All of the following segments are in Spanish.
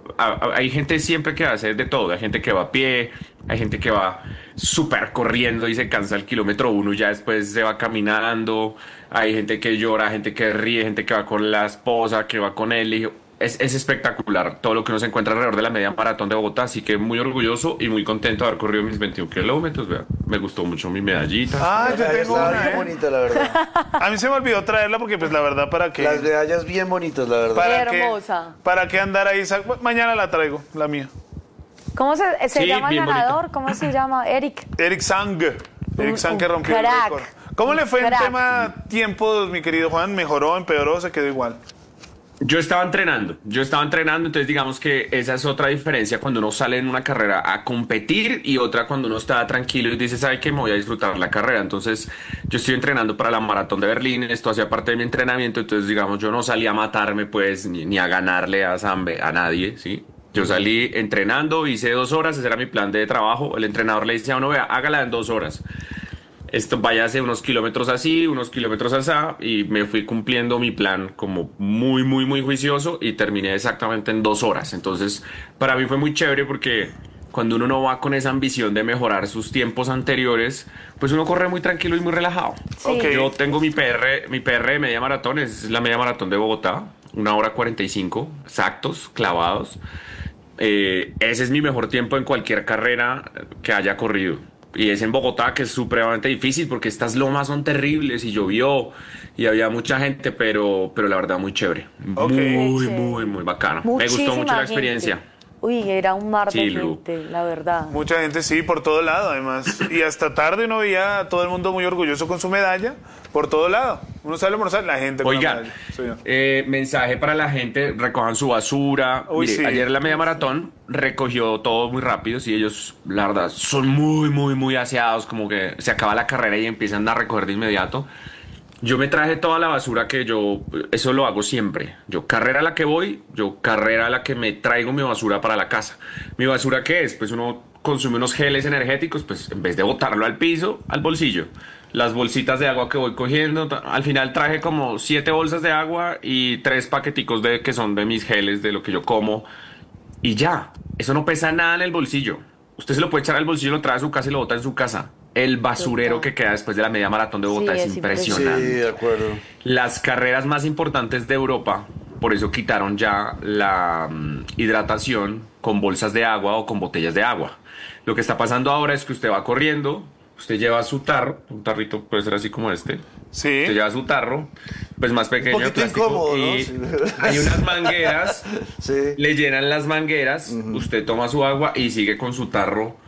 hay gente siempre que hace de todo. Hay gente que va a pie, hay gente que va súper corriendo y se cansa al kilómetro uno y ya después se va caminando. Hay gente que llora, gente que ríe, gente que va con la esposa, que va con él. Es espectacular todo lo que uno se encuentra alrededor de la media maratón de Bogotá, así que muy orgulloso y muy contento de haber corrido mis 21 kilómetros. Vea. Me gustó mucho mi medallita. Ah, yo tengo Está una, bien bonita, la verdad. A mí se me olvidó traerla porque, pues, la verdad, ¿para qué? Las medallas bien bonitas, la verdad. ¿Para qué? Hermosa. ¿Para qué andar ahí? Mañana la traigo, la mía. ¿Cómo se Sí, llama el bien ganador? bonita. ¿Cómo se llama? Eric. Eric Sang. Eric Sang que rompió el crack. récord. ¿Cómo le fue en Crack. tema tiempo, mi querido Juan? ¿Mejoró, empeoró, se quedó igual? Yo estaba entrenando, entonces digamos que esa es otra diferencia cuando uno sale en una carrera a competir y otra cuando uno está tranquilo y dice, ¿sabe qué? Me voy a disfrutar la carrera. Entonces yo estoy entrenando para la maratón de Berlín, esto hacía parte de mi entrenamiento, entonces digamos yo no salí a matarme pues ni a ganarle a Zambe, a nadie, ¿sí? Yo salí entrenando, hice 2 horas, ese era mi plan de trabajo, el entrenador le dice a uno, vea, hágala en 2 horas. Esto váyase unos kilómetros así, unos kilómetros así, y me fui cumpliendo mi plan como muy juicioso y terminé exactamente en 2 horas. Entonces, para mí fue muy chévere porque cuando uno no va con esa ambición de mejorar sus tiempos anteriores, pues uno corre muy tranquilo y muy relajado. Sí. Ok. Yo tengo mi PR de media maratón, es la media maratón de Bogotá, 1 hora 45, exactos, clavados. Ese es mi mejor tiempo en cualquier carrera que haya corrido. Y es en Bogotá, que es supremamente difícil porque estas lomas son terribles y llovió y había mucha gente, pero la verdad muy chévere. Ok. Muy bacano. Me gustó mucho Muchísima la experiencia. gente. Uy, era un mar de Sí, Lu. gente, la verdad. Mucha gente sí, por todo lado, además. Y hasta tarde uno veía a todo el mundo muy orgulloso con su medalla, por todo lado. Uno sale a almorzar, la gente con la Oiga, medalla. Sí. mensaje para la gente, recojan su basura. Uy, Mire, sí. ayer la media maratón recogió todo muy rápido, sí, ellos, la verdad, son muy aseados, como que se acaba la carrera y empiezan a recoger de inmediato. Yo me traje toda la basura eso lo hago siempre. Yo carrera a la que voy, yo carrera a la que me traigo mi basura para la casa. ¿Mi basura qué es? Pues uno consume unos geles energéticos, pues en vez de botarlo al piso, al bolsillo. Las bolsitas de agua que voy cogiendo, al final traje como 7 bolsas de agua y 3 paqueticos que son de mis geles, de lo que yo como. Y ya, eso no pesa nada en el bolsillo. Usted se lo puede echar al bolsillo, lo trae a su casa y lo bota en su casa. El basurero Total. que queda después de la media maratón de Bogotá Sí, es es Sí, impresionante. de acuerdo. Las carreras más importantes de Europa, por eso quitaron ya la hidratación con bolsas de agua o con botellas de agua. Lo que está pasando ahora es que usted va corriendo, usted lleva su tarro, un tarrito puede ser así como este. Sí. Usted lleva su tarro, pues más pequeño, Un de poquito plástico, incómodo, ¿no? y Sí. hay unas mangueras, Sí. le llenan las mangueras, usted toma su agua y sigue con su tarro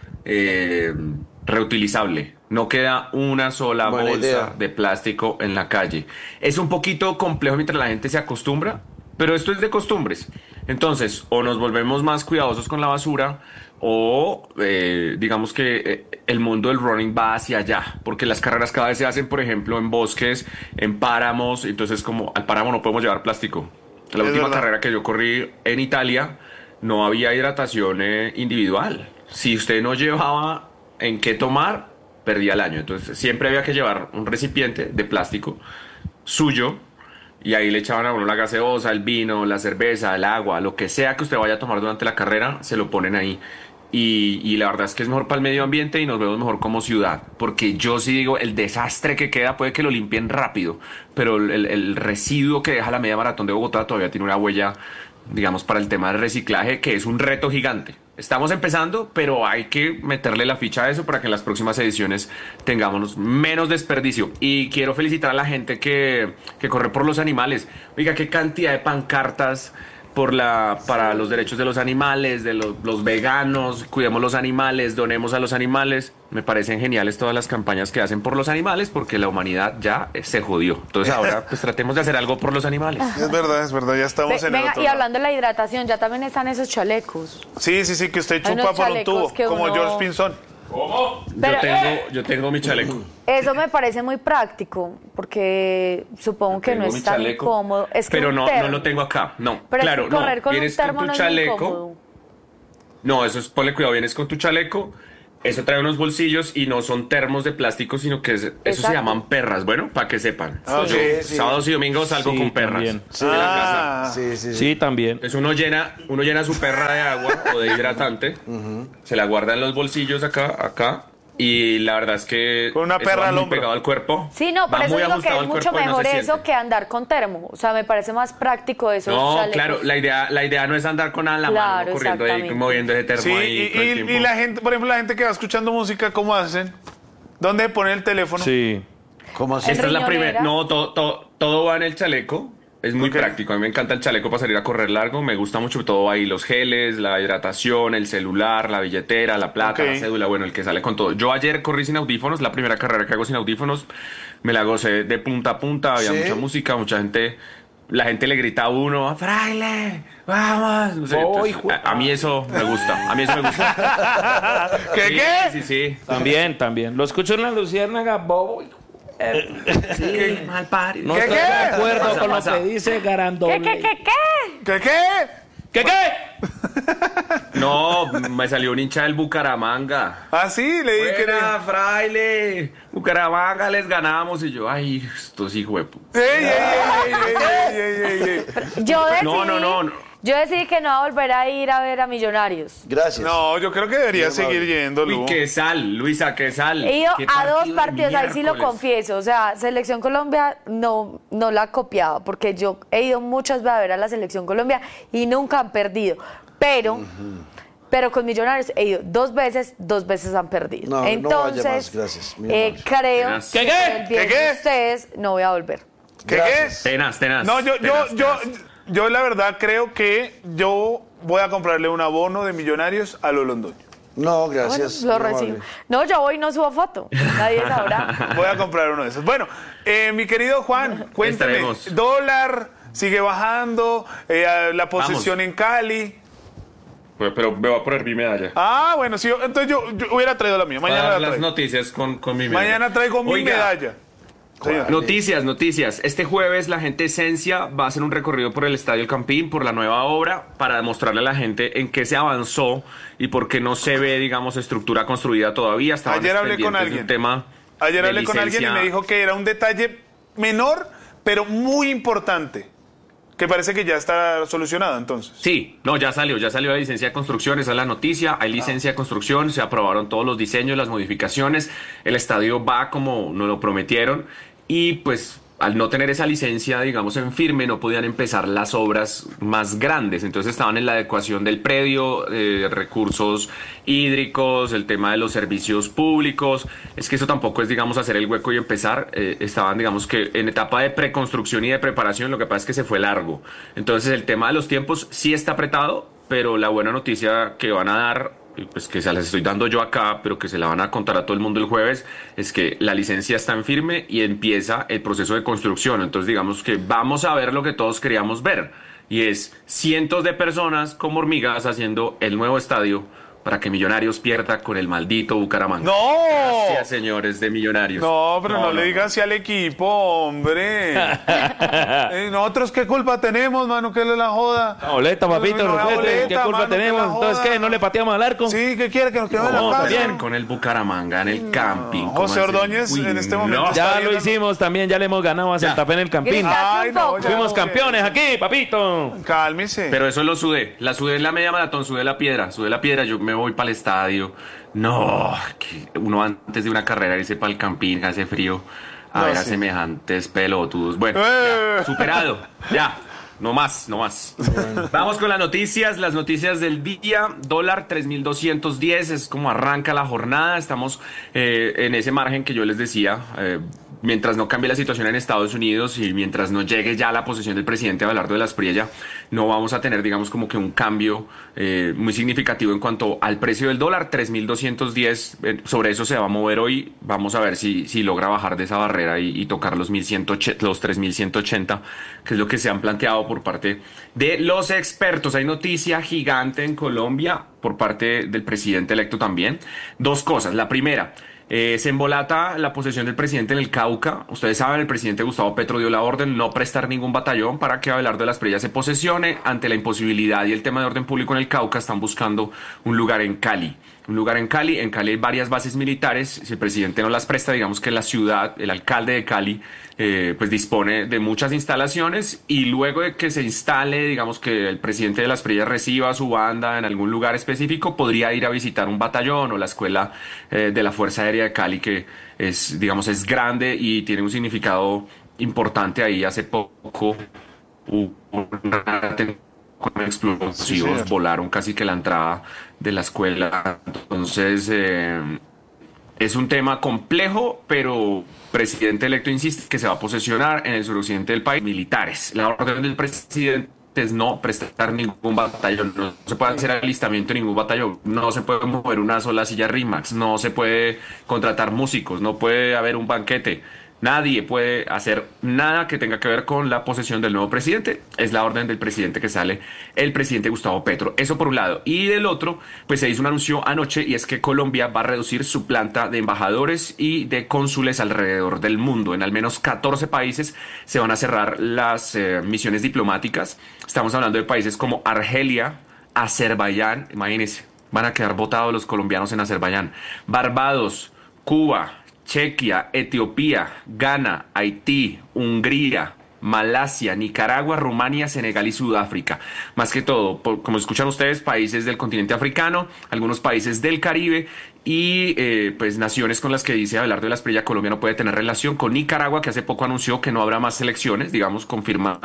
reutilizable. No queda una sola Buena bolsa idea. de plástico en la calle. Es un poquito complejo mientras la gente se acostumbra, pero esto es de costumbres. Entonces, o nos volvemos más cuidadosos con la basura, o digamos que el mundo del running va hacia allá, porque las carreras cada vez se hacen, por ejemplo, en bosques, en páramos, entonces como al páramo no podemos llevar plástico. La Es última verdad. carrera que yo corrí en Italia no había hidratación individual. Si usted no llevaba en qué tomar, perdía el año. Entonces siempre había que llevar un recipiente de plástico suyo y ahí le echaban a uno la gaseosa, el vino, la cerveza, el agua, lo que sea que usted vaya a tomar durante la carrera, se lo ponen ahí. Y la verdad es que es mejor para el medio ambiente y nos vemos mejor como ciudad. Porque yo sí digo, el desastre que queda puede que lo limpien rápido, pero el residuo que deja la media maratón de Bogotá todavía tiene una huella, digamos, para el tema del reciclaje, que es un reto gigante. Estamos empezando, pero hay que meterle la ficha a eso para que en las próximas ediciones tengamos menos desperdicio. Y quiero felicitar a la gente que corre por los animales. Oiga, qué cantidad de pancartas para los derechos de los animales, de los veganos, cuidemos los animales, donemos a los animales. Me parecen geniales todas las campañas que hacen por los animales porque la humanidad ya se jodió. Entonces ahora pues tratemos de hacer algo por los animales. Es verdad, ya estamos en el Venga, otro y lado. hablando de la hidratación, ya también están esos chalecos. Sí, que usted Hay chupa unos por un chalecos tubo, que como uno- George Pinzón. Pero- Yo tengo mi chaleco. Eso me parece muy práctico, porque supongo que no Tengo mi es tan chaleco, incómodo. Es que pero un no termo. lo tengo acá. No, Pero claro, es que correr no. con un Vienes termo con no tu es muy chaleco. incómodo. No, eso es, ponle cuidado, vienes con tu chaleco Eso trae unos bolsillos y no son termos de plástico, sino que eso se Exacto. llaman perras, bueno, para que sepan. Ah, Yo sí. sábados y domingos salgo Sí, con perras también. de la casa. Ah, Sí, también. Entonces uno llena su perra de agua o de hidratante, se la guarda en los bolsillos acá, y la verdad es que Con una eso perra va al muy hombro. pegado al cuerpo. Sí, no, por va eso muy digo que ajustado es al mucho cuerpo y no mejor se eso siente. que andar con termo. O sea, me parece más práctico esos No, chalecos. claro, la idea no es andar con nada en la mano, Claro, corriendo ahí, exactamente. moviendo ese termo sí, ahí todo el tiempo. y la gente, por ejemplo, la gente que va escuchando música, ¿cómo hacen? ¿Dónde ponen el teléfono? Sí. ¿Cómo así? Esta es la riñonera. primera. No, todo va en el chaleco. Es muy Ok. práctico. A mí me encanta el chaleco para salir a correr largo. Me gusta mucho todo ahí: los geles, la hidratación, el celular, la billetera, la plata, Ok. la cédula. Bueno, el que sale con todo. Yo ayer corrí sin audífonos. La primera carrera que hago sin audífonos. Me la gocé de punta a punta. Había ¿Sí? mucha música, mucha gente. La gente le grita a uno: ¡Fraile! ¡Vamos! No sé, entonces, a mí eso me gusta. A mí eso me gusta. ¿Qué, Sí, qué? Sí. También. Lo escucho en la luciérnaga, bobo. Sí, mal pari. No ¿Qué, estoy qué? de acuerdo Pasa, con pasa. lo que dice Garandoble. ¿Qué? ¿Qué, qué? ¿Qué? No, me salió un hincha del Bucaramanga. Ah, sí, le dije que Buena, fraile. Bucaramanga les ganamos. Y yo, ay, estos hijos de puta. ey. Yo decidí, No. Yo decidí que no va a volver a ir a ver a Millonarios. Gracias. No, yo creo que debería Muy amable. seguir yendo, Lu. Uy, qué sal, Luisa, qué sal. He ido Qué a dos partido de partidos, ahí sí lo miércoles. confieso. O sea, Selección Colombia no la ha copiado, porque yo he ido muchas veces a ver a la Selección Colombia y nunca han perdido. Pero con Millonarios he ido dos veces han perdido. No, no vaya Entonces, más, gracias, muy amable. creo Tenaz. que ¿Qué? por el bien ¿Qué? de ustedes no voy a volver. ¿Qué, Gracias. qué? Tenaz. No, tenaz. yo la verdad creo que yo voy a comprarle un abono de Millonarios a los Londoño. No, Bueno, gracias. lo muy amable. recibo. No, yo voy y no subo foto. Nadie sabrá. Voy a comprar uno de esos. Bueno, mi querido Juan, cuéntame. Estaremos. Dólar sigue bajando, la posesión en Cali. Pero me voy a poner mi medalla. Ah, bueno, sí, entonces yo hubiera traído la mía. Para Mañana dar la las traigo. noticias con mi medalla. Mañana traigo mi Oiga, medalla. Señor. Noticias. Este jueves la gente Esencia va a hacer un recorrido por el Estadio El Campín, por la nueva obra, para demostrarle a la gente en qué se avanzó y por qué no se ve, digamos, estructura construida todavía. Estaban Ayer hablé con pendientes de alguien. un tema Ayer de hablé con alguien y licencia. me dijo que era un detalle menor, pero muy importante. Que parece que ya está solucionado entonces. Sí, no, ya salió la licencia de construcción, esa es la noticia, hay licencia de construcción, se aprobaron todos los diseños, las modificaciones, el estadio va como nos lo prometieron y pues al no tener esa licencia, digamos, en firme, no podían empezar las obras más grandes. Entonces estaban en la adecuación del predio, recursos hídricos, el tema de los servicios públicos. Es que eso tampoco es, digamos, hacer el hueco y empezar. Estaban, digamos, que en etapa de preconstrucción y de preparación. Lo que pasa es que se fue largo. Entonces el tema de los tiempos sí está apretado, pero la buena noticia que van a dar, pues que se las estoy dando yo acá, pero que se la van a contar a todo el mundo el jueves, es que la licencia está en firme y empieza el proceso de construcción. Entonces digamos que vamos a ver lo que todos queríamos ver, y es cientos de personas como hormigas haciendo el nuevo estadio para que Millonarios pierda con el maldito Bucaramanga. ¡No! Gracias, señores de Millonarios. No, pero no le digas así al equipo, hombre. Nosotros qué culpa tenemos, mano, que le la joda. La boleta, papito, No, la respete. boleta, ¿Qué culpa mano, que tenemos? la Entonces, joda. ¿qué? ¿No le pateamos al arco? Sí, ¿qué quiere? Que nos quedemos en No, la casa. también. Con el Bucaramanga en el camping. ¿cómo José así? Ordóñez, Uy, en este momento no. está Ya lo bien, hicimos también, ya le hemos ganado a Santa Fe en el Campín. Grita. Ay, no, ya, Fuimos hombre. campeones aquí, papito. Cálmese. Pero eso lo sudé. La sudé en la media maratón, sudé la piedra. Yo me voy para el estadio. No, que uno antes de una carrera irse para el campín, hace frío, a No, ver a sí. semejantes pelotudos. Bueno, ya, superado. Ya, no más. Vamos con las noticias del día. Dólar 3.210, es como arranca la jornada. Estamos en ese margen que yo les decía. Mientras no cambie la situación en Estados Unidos y mientras no llegue ya la posesión del presidente Abelardo de la Espriella, no vamos a tener, digamos, como que un cambio muy significativo en cuanto al precio del dólar. 3.210, sobre eso se va a mover hoy. Vamos a ver si logra bajar de esa barrera y tocar los 3.180, que es lo que se han planteado por parte de los expertos. Hay noticia gigante en Colombia por parte del presidente electo también. Dos cosas. La primera, se embolata la posesión del presidente en el Cauca. Ustedes saben, el presidente Gustavo Petro dio la orden no prestar ningún batallón para que Abelardo de la Espriella se posesione. Ante la imposibilidad y el tema de orden público en el Cauca, están buscando un lugar en Cali. un lugar en Cali. En Cali hay varias bases militares. Si el presidente no las presta, digamos que la ciudad, el alcalde de Cali, pues dispone de muchas instalaciones, y luego de que se instale, digamos que el presidente de las Espriella reciba a su banda en algún lugar específico, podría ir a visitar un batallón o la escuela de la Fuerza Aérea de Cali, que es, digamos, es grande y tiene un significado importante ahí. Hace poco hubo una con explosivos, volaron casi que la entrada de la escuela. Entonces, es un tema complejo, pero el presidente electo insiste que se va a posesionar en el suroccidente del país militares. La orden del presidente es no prestar ningún batallón, no se puede hacer alistamiento en ningún batallón, no se puede mover una sola silla RIMAX, no se puede contratar músicos, no puede haber un banquete. Nadie puede hacer nada que tenga que ver con la posesión del nuevo presidente. Es la orden del presidente que sale, el presidente Gustavo Petro. Eso por un lado. Y del otro, pues se hizo un anuncio anoche, y es que Colombia va a reducir su planta de embajadores y de cónsules alrededor del mundo. En al menos 14 países se van a cerrar las misiones diplomáticas. Estamos hablando de países como Argelia, Azerbaiyán, imagínense, van a quedar botados los colombianos en Azerbaiyán, Barbados, Cuba, Chequia, Etiopía, Ghana, Haití, Hungría, Malasia, Nicaragua, Rumania, Senegal y Sudáfrica. Más que todo, como escuchan ustedes, países del continente africano, algunos países del Caribe y pues naciones con las que dice Abelardo de la Espriella Colombia no puede tener relación. Con Nicaragua, que hace poco anunció que no habrá más elecciones, digamos, confirman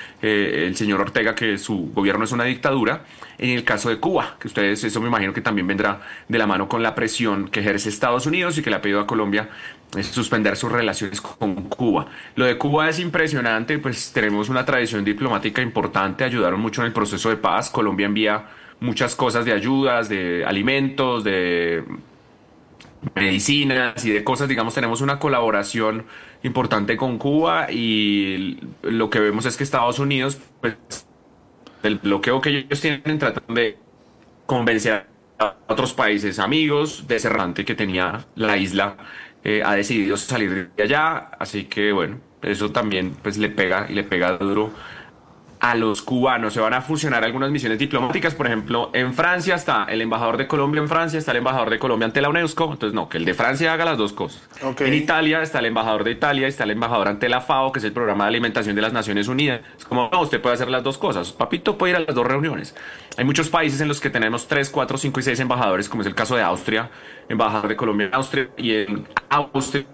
el señor Ortega que su gobierno es una dictadura. En el caso de Cuba, que ustedes, eso me imagino que también vendrá de la mano con la presión que ejerce Estados Unidos y que le ha pedido a Colombia suspender sus relaciones con Cuba. Lo de Cuba es impresionante, pues tenemos una tradición diplomática importante, ayudaron mucho en el proceso de paz. Colombia envía muchas cosas de ayudas, de alimentos, de medicinas y de cosas, digamos, tenemos una colaboración importante con Cuba, y lo que vemos es que Estados Unidos, pues, el bloqueo que ellos tienen, tratan de convencer a otros países amigos de ese errante que tenía la isla, ha decidido salir de allá, así que bueno, eso también pues le pega, y le pega duro a los cubanos. Se van a fusionar algunas misiones diplomáticas. Por ejemplo, en Francia está el embajador de Colombia en Francia, está el embajador de Colombia ante la UNESCO. Entonces, no, que el de Francia haga las dos cosas. Okay. En Italia está el embajador de Italia, está el embajador ante la FAO, que es el Programa de Alimentación de las Naciones Unidas. Es como, no, usted puede hacer las dos cosas. Papito puede ir a las dos reuniones. Hay muchos países en los que tenemos 3, 4, 5 y 6 embajadores, como es el caso de Austria, embajador de Colombia en Austria, y en Austria,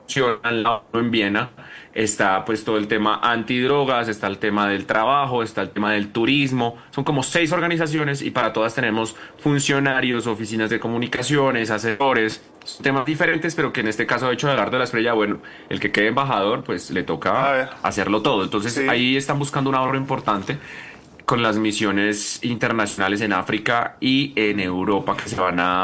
al lado en Viena, está pues todo el tema antidrogas, está el tema del trabajo, está el tema del turismo. Son como 6 organizaciones, y para todas tenemos funcionarios, oficinas de comunicaciones, asesores. Son temas diferentes, pero que en este caso, de hecho, Abelardo de la Espriella, bueno, el que quede embajador, pues le toca hacerlo todo. Entonces, sí, ahí están buscando un ahorro importante con las misiones internacionales en África y en Europa que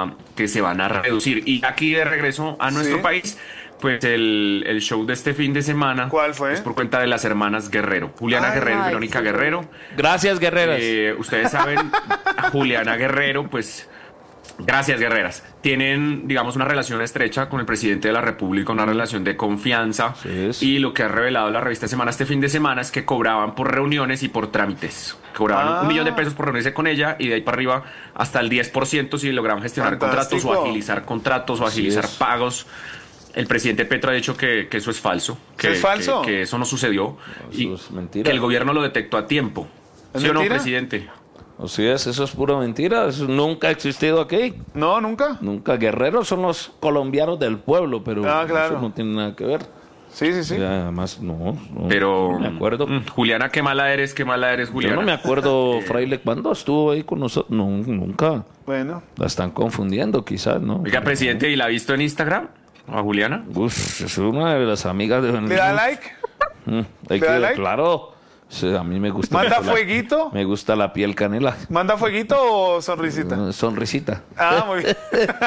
se van a reducir. Y aquí de regreso a nuestro país, pues el show de este fin de semana, ¿cuál fue? Es por cuenta de las hermanas Guerrero, Juliana Guerrero y Verónica Guerrero. Gracias, guerreras. Ustedes saben, Juliana Guerrero, pues, gracias, guerreras. Tienen, digamos, una relación estrecha con el presidente de la República, una relación de confianza. Sí, y lo que ha revelado la revista Semana este fin de semana es que cobraban por reuniones y por trámites. Cobraban 1 millón de pesos por reunirse con ella, y de ahí para arriba hasta el 10% si lograban gestionar contratos o agilizar contratos o agilizar pagos. El presidente Petro ha dicho que eso es falso. Que ¿Es falso? Que eso no sucedió. Eso y es mentira. que el gobierno lo detectó a tiempo. ¿Sí o no, presidente? Así es, eso es pura mentira. Eso nunca ha existido aquí. No, nunca. Nunca. Guerreros son los colombianos del pueblo, pero claro, eso no tiene nada que ver. Sí, sí, sí. Y además, no pero me acuerdo. Juliana, qué mala eres, Juliana. Yo no me acuerdo, Fraile, ¿cuándo estuvo ahí con nosotros? No, nunca. Bueno. La están confundiendo, quizás, ¿no? Oiga, presidente, ¿y la ha visto en Instagram? ¿A Juliana? Uf, es una de las amigas de... ¿Le da like? ¿Le da like? Claro. Sí, a mí me gusta. ¿Manda fueguito? Me gusta la piel canela. ¿Manda fueguito o sonrisita? Sonrisita. Ah, muy bien.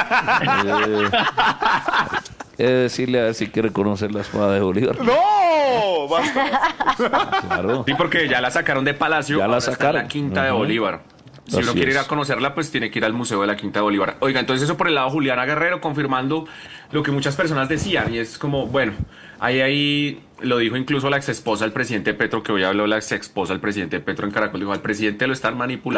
Decirle a ver si quiere conocer la espada de Bolívar. ¡No! Basta. Claro. Sí, porque ya la sacaron de Palacio. Ya la sacaron. sacaron. La Quinta de Bolívar. Si uno quiere ir a conocerla, pues tiene que ir al Museo de la Quinta de Bolívar. Oiga, entonces eso por el lado Juliana Guerrero, confirmando lo que muchas personas decían, y es como, bueno, ahí lo dijo incluso la exesposa del presidente Petro, que hoy habló la exesposa del presidente Petro en Caracol, dijo, al presidente lo están manipulando.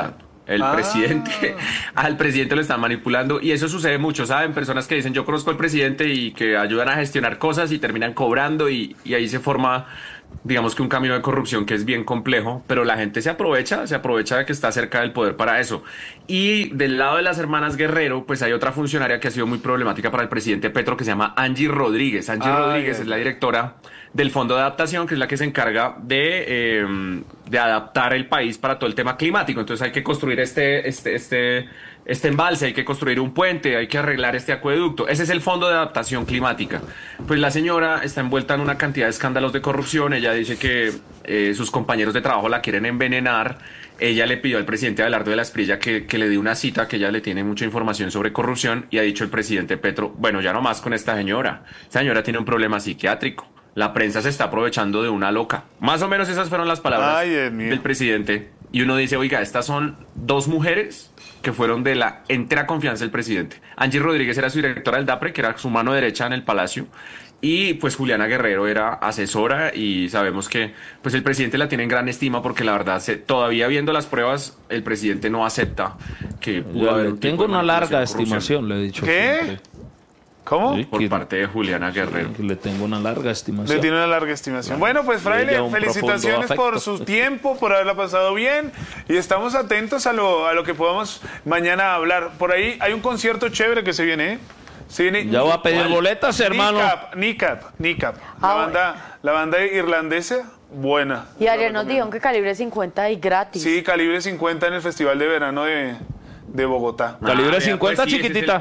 al presidente lo están manipulando y eso sucede mucho, ¿saben? Personas que dicen yo conozco al presidente y que ayudan a gestionar cosas y terminan cobrando y ahí se forma, digamos que un camino de corrupción que es bien complejo, pero la gente se aprovecha de que está cerca del poder para eso. Y del lado de las hermanas Guerrero, pues hay otra funcionaria que ha sido muy problemática para el presidente Petro que se llama Angie Rodríguez. Rodríguez es la directora del Fondo de Adaptación, que es la que se encarga de adaptar el país para todo el tema climático. Entonces hay que construir este embalse, hay que construir un puente, hay que arreglar este acueducto. Ese es el Fondo de Adaptación Climática. Pues la señora está envuelta en una cantidad de escándalos de corrupción. Ella dice que sus compañeros de trabajo la quieren envenenar. Ella le pidió al presidente Abelardo de la Espriella que le dé una cita, que ella le tiene mucha información sobre corrupción, y ha dicho el presidente Petro, bueno, ya no más con esta señora. Esta señora tiene un problema psiquiátrico. La prensa se está aprovechando de una loca. Más o menos esas fueron las palabras del presidente. Y uno dice, oiga, estas son dos mujeres que fueron de la entera confianza del presidente. Angie Rodríguez era su directora del DAPRE, que era su mano derecha en el Palacio. Y pues Juliana Guerrero era asesora y sabemos que pues el presidente la tiene en gran estima porque la verdad, todavía viendo las pruebas, el presidente no acepta que pudo haber un tipo tengo de una larga manipulación, estimación, le he dicho. ¿Qué? siempre. ¿Cómo? Sí, por parte de Juliana Guerrero. Que le tengo una larga estimación. Le tiene una larga estimación. Bueno, pues fraile, ella un felicitaciones profundo por afecto. su tiempo, por haberla pasado bien y estamos atentos a lo que podamos mañana hablar. Por ahí hay un concierto chévere que se viene, ¿eh? Se viene Ya voy a pedir boletas, hermano. NICAP. La banda irlandesa, buena. Y ayer nos dijeron que calibre 50 y gratis. Sí, calibre 50 en el Festival de Verano de Bogotá. Calibre vea, 50, pues sí, chiquitita.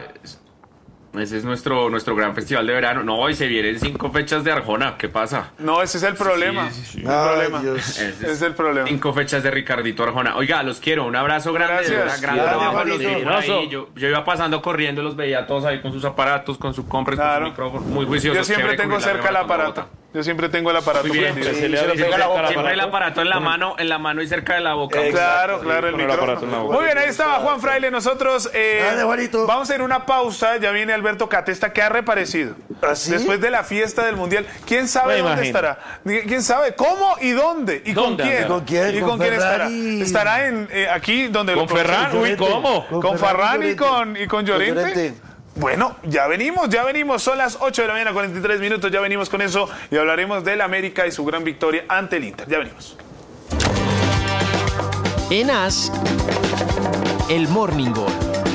Ese es nuestro gran festival de verano. No, y se vienen 5 fechas de Arjona. ¿Qué pasa? No, ese es el problema. Sí. El Ay, problema. Dios. Ese es el problema. 5 fechas de Ricardito Arjona. Oiga, los quiero. Un abrazo grande. Gracias. De verdad, gran Gracias, trabajo. Los Juanito. vi por ahí. Yo iba pasando corriendo, los veía todos ahí con sus aparatos, con su compra, con Claro. su micrófono. Muy juiciosos. Yo siempre chévere tengo cubrir la cerca el maratón de aparato. Bogotá. Yo siempre tengo el aparato Muy bien. prendido. Se le abre pega la boca. Siempre el aparato en la mano y cerca de la boca. Claro, el Con el aparato en la micrófono. boca. Muy bien, ahí estaba Juan Fraile. Nosotros Dale, Juanito. vamos a ir a una pausa. Ya viene Alberto Catesta, que ha reparecido. ¿Ah, sí? Después de la fiesta del Mundial. ¿Quién sabe Me dónde imagino. estará? ¿Quién sabe cómo y dónde? ¿Y con ¿Dónde quién? andará? ¿Con quién? ¿Y ¿Con con quién estará? Ferrari? ¿Estará aquí donde Con lo conocemos? Ferran, uy, ¿cómo? ¿Con Ferran y con Llorente? Llorente. Bueno, ya venimos. Son las 8 de la mañana, 43 minutos, ya venimos con eso y hablaremos del América y su gran victoria ante el Inter. Ya venimos. En AS, el Morning Goal.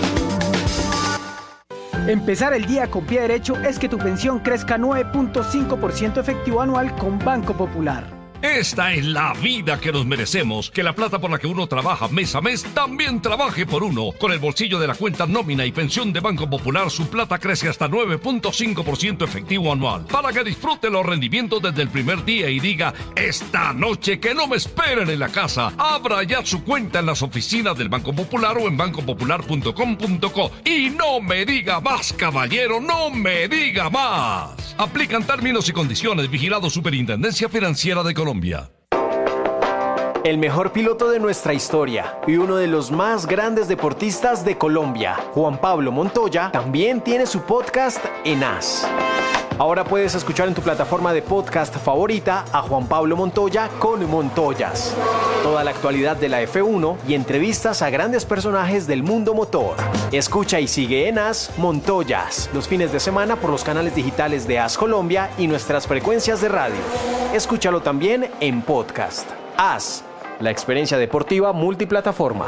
Empezar el día con pie derecho es que tu pensión crezca 9.5% efectivo anual con Banco Popular. Esta es la vida que nos merecemos, que la plata por la que uno trabaja mes a mes también trabaje por uno. Con el bolsillo de la cuenta nómina y pensión de Banco Popular, su plata crece hasta 9.5% efectivo anual, para que disfrute los rendimientos desde el primer día y diga, esta noche que no me esperen en la casa. Abra ya su cuenta en las oficinas del Banco Popular o en bancopopular.com.co. Y no me diga más, caballero, no me diga más. Aplican términos y condiciones. Vigilado Superintendencia Financiera de Colombia. El mejor piloto de nuestra historia y uno de los más grandes deportistas de Colombia, Juan Pablo Montoya, también tiene su podcast en AS. Ahora puedes escuchar en tu plataforma de podcast favorita a Juan Pablo Montoya con Montoyas. Toda la actualidad de la F1 y entrevistas a grandes personajes del mundo motor. Escucha y sigue en AS Montoyas los fines de semana por los canales digitales de AS Colombia y nuestras frecuencias de radio. Escúchalo también en podcast. AS, la experiencia deportiva multiplataforma.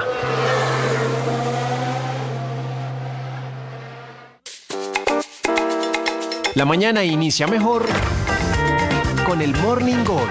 La mañana inicia mejor con el Morning Goal.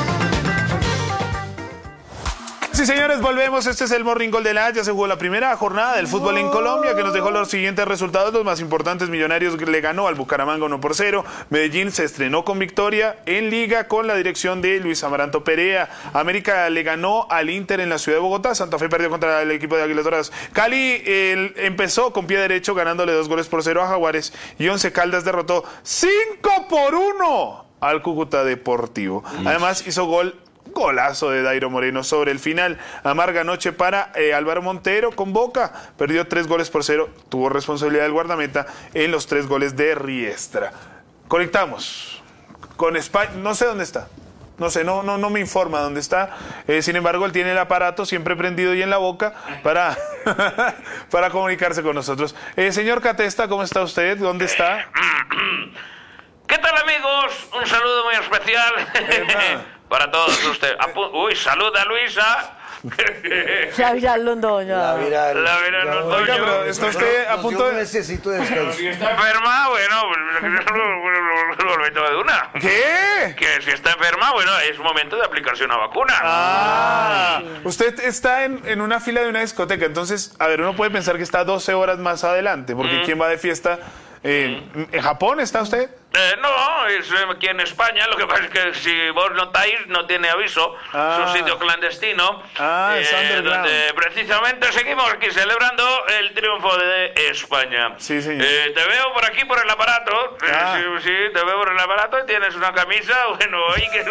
Sí, señores, volvemos. Este es el Morning Goal de la. Ya se jugó la primera jornada del fútbol en Colombia, que nos dejó los siguientes resultados. Los más importantes: Millonarios le ganó al Bucaramanga 1-0. Medellín se estrenó con victoria en Liga con la dirección de Luis Amaranto Perea. América le ganó al Inter en la ciudad de Bogotá. Santa Fe perdió contra el equipo de Águilas Doradas. Cali empezó con pie derecho ganándole 2-0 a Jaguares. Y Once Caldas derrotó 5-1 al Cúcuta Deportivo. Además hizo golazo de Dairo Moreno sobre el final. Amarga noche para Álvaro Montero con Boca. Perdió 3-0. Tuvo responsabilidad del guardameta en los 3 goles de Riestra. Conectamos con España. No sé dónde está. No sé, no me informa dónde está. Sin embargo, él tiene el aparato siempre prendido y en la boca para, para comunicarse con nosotros. Señor Catesta, ¿cómo está usted? ¿Dónde está? ¿Qué tal, amigos? Un saludo muy especial para todos ustedes. Uy, saluda Luisa. La viral Londoño. La viral Londoño. Oiga, pero está usted a punto de... Necesito descanso. Si está enferma, bueno, lo meto de una. ¿Qué? Que si está enferma, bueno, es momento de aplicarse una vacuna. Usted está en una fila de una discoteca, entonces, a ver, uno puede pensar que está 12 horas más adelante, porque ¿quién va de fiesta? ¿En Japón está usted? No, es aquí en España. Lo que pasa es que si vos notáis, no tiene aviso. Es un sitio clandestino. Es underground. Donde precisamente seguimos aquí celebrando el triunfo de España. Sí, señor. Te veo por aquí por el aparato. Sí, te veo por el aparato y tienes una camisa. Bueno, hoy que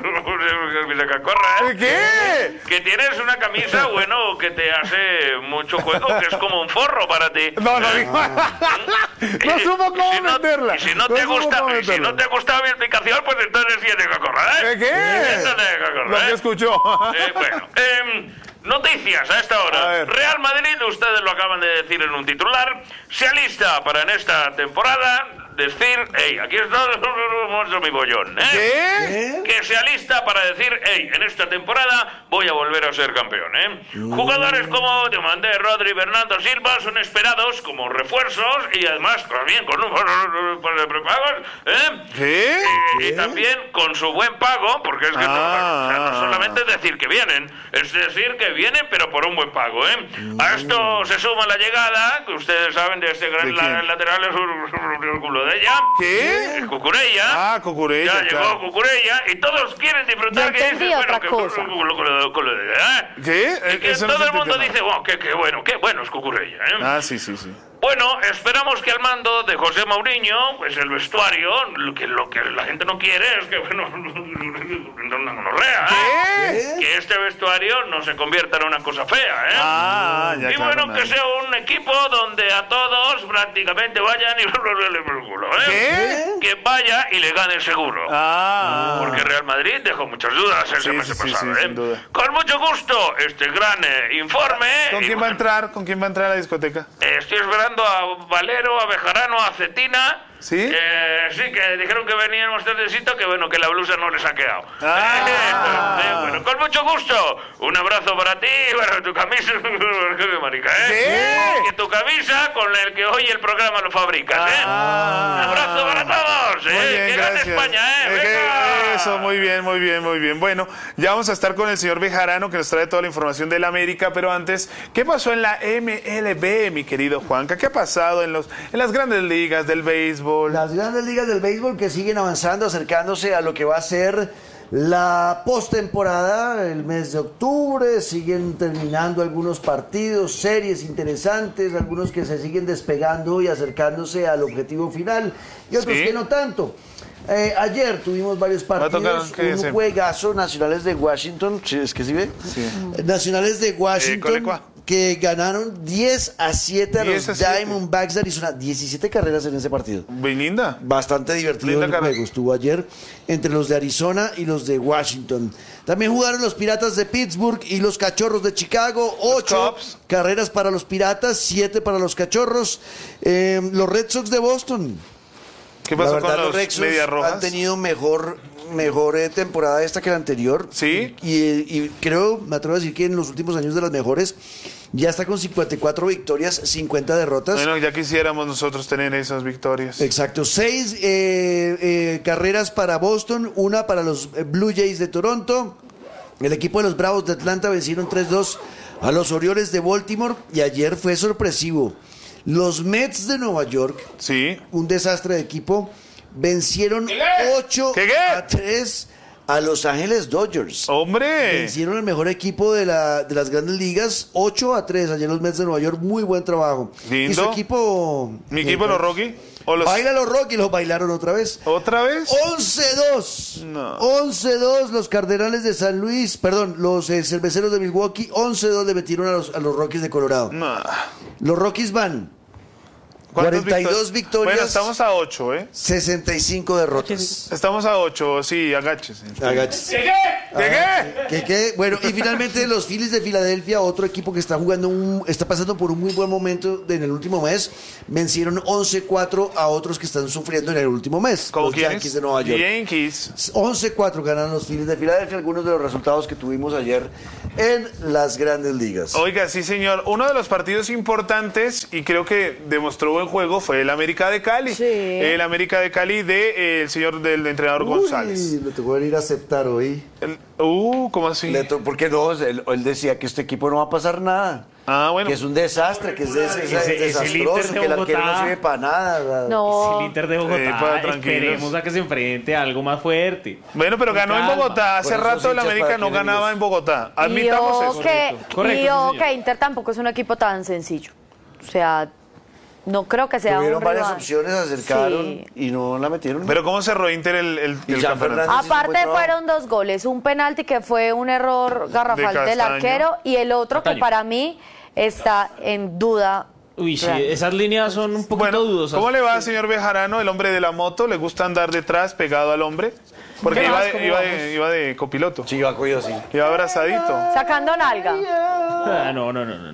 corra, ¿Qué? Que tienes una camisa, bueno, que te hace mucho juego, que es como un forro para ti. No digo. No supo cómo meterla. Y si no te gusta, si no te ha gustado mi explicación, pues entonces sí tienes que acordar, ¿eh? ¿Qué? Entonces tienes que acordar, Lo que escuchó. Bueno, noticias a esta hora. Real Madrid, ustedes lo acaban de decir en un titular, se alista para en esta temporada decir, hey, aquí está mi bollón, ¿eh? ¿Qué? Que se alista para decir, hey, en esta temporada voy a volver a ser campeón, ¿eh? Jugadores como Diomandé, Rodri, Bernardo Silva son esperados como refuerzos y además también con un par de prepagos, ¿eh? ¿Qué? Y también con su buen pago, porque es que no solamente es decir que vienen, es decir que vienen pero por un buen pago, ¿eh? A esto se suma la llegada, que ustedes saben, de este gran lateral, es un culo de ella. ¿Qué? Cucurella. Cucurella. Ya llegó Cucurella y todos quieren disfrutar. Yo entendí otra cosa. ¿Qué? Y que Eso no todo se el mundo entiende dice, qué bueno es Cucurella, ¿eh? Sí. Bueno, esperamos que al mando de José Mourinho, pues el vestuario, lo que la gente no quiere es que, bueno, no rea, ¿eh? Que este vestuario no se convierta en una cosa fea, ¿eh? Y bueno, que sea un equipo donde a todos prácticamente vayan y el culo, ¿eh? ¿Qué? Que vaya y le gane seguro. Porque Real Madrid dejó muchas dudas el semestre pasado, ¿eh? sin duda. Con mucho gusto, este gran informe. ¿Con quién va a entrar? ¿Con quién va a entrar a la discoteca? Estoy esperando a Valero, a Bejarano, a Cetina. ¿Sí? Sí, que dijeron que veníamos tardecito, que bueno, que la blusa no les ha quedado. Bueno, con mucho gusto. Un abrazo para ti, bueno, tu camisa, qué marica, ¿eh? ¿Qué? Que tu camisa con el que hoy el programa lo fabricas, ¿eh? Un abrazo para todos, ¿eh? Muy bien, Que gane gracias. España, ¿eh? ¡Venga! Eso, muy bien. Bueno, ya vamos a estar con el señor Bejarano, que nos trae toda la información de la América, pero antes, ¿qué pasó en la MLB, mi querido Juanca? ¿Qué ha pasado en las grandes ligas del béisbol? Las grandes ligas del béisbol que siguen avanzando, acercándose a lo que va a ser la postemporada, el mes de octubre. Siguen terminando algunos partidos, series interesantes, algunos que se siguen despegando y acercándose al objetivo final y otros que no tanto. Ayer tuvimos varios partidos, un juegazo, Nacionales de Washington, ¿es que sí ve? Sí. Nacionales de Washington, que ganaron 10-7 a los Diamondbacks de Arizona, 17 carreras en ese partido. Muy linda. Bastante divertido el juego, estuvo ayer entre los de Arizona y los de Washington. También jugaron los Piratas de Pittsburgh y los Cachorros de Chicago, 8 carreras para los Piratas, 7 para los Cachorros. Los Red Sox de Boston. ¿Qué pasó con los Red Sox? Han tenido mejor temporada esta que la anterior. Sí. Y creo, me atrevo a decir que en los últimos años de las mejores, ya está con 54 victorias, 50 derrotas. Bueno, ya quisiéramos nosotros tener esas victorias. Exacto. 6 carreras para Boston, 1 para los Blue Jays de Toronto. El equipo de los Bravos de Atlanta vencieron 3-2 a los Orioles de Baltimore. Y ayer fue sorpresivo. Los Mets de Nueva York, un desastre de equipo, vencieron 8-3 a Los Ángeles Dodgers. ¡Hombre! Vencieron el mejor equipo de las grandes ligas, 8-3. Ayer los Mets de Nueva York, muy buen trabajo. Lindo. ¿Y su equipo? ¿Mi equipo, los Rockies? Baila los Rockies, los bailaron otra vez. ¿Otra vez? 11-2. No. 11-2 los Cardenales de San Luis, perdón, los Cerveceros de Milwaukee, 11-2 le metieron a los Rockies de Colorado. No. Los Rockies van 42 victorias. Bueno, estamos a 8, 65 derrotas. Estamos a 8, sí, agáchese. Agáchese. ¿Qué? Bueno, y finalmente los Phillies de Filadelfia, otro equipo que está está pasando por un muy buen momento en el último mes, vencieron 11-4 a otros que están sufriendo en el último mes. ¿Cómo los quiénes? Yankees de Nueva York. Yankees. 11-4 ganan los Phillies de Filadelfia, algunos de los resultados que tuvimos ayer en las grandes ligas. Oiga, sí señor, uno de los partidos importantes y creo que demostró buen juego fue el América de Cali. Sí. El América de Cali del señor del entrenador González. Le tocó venir a aceptar hoy. ¿Cómo así? ¿Por qué no? Él decía que este equipo no va a pasar nada. Bueno. Que es un desastre, que es desastroso, que el arquero no sirve para nada. No. El Inter de Bogotá, esperemos a que se enfrente a algo más fuerte. Bueno, pero ganó en Bogotá. Hace rato el América no ganaba en Bogotá. Admitamos eso. Correcto, que Inter tampoco es un equipo tan sencillo. O sea, no creo que sea Tuvieron un varias rival. opciones, acercaron Sí. y no la metieron. Pero ¿cómo cerró Inter el Jan campeonato? Fernández. Aparte fueron 2 goles, un penalti que fue un error garrafal De del Castaño. arquero y el otro que Castaño. para mí está en duda. Uy, sí, real. esas líneas son un poquito dudosas. ¿Cómo le va, señor Bejarano, el hombre de la moto? ¿Le gusta andar detrás, pegado al hombre? Porque ¿Qué iba más? de, ¿Cómo iba, vamos? de, iba de copiloto. Sí, va cogido así. Iba abrazadito. Sacando nalga. No.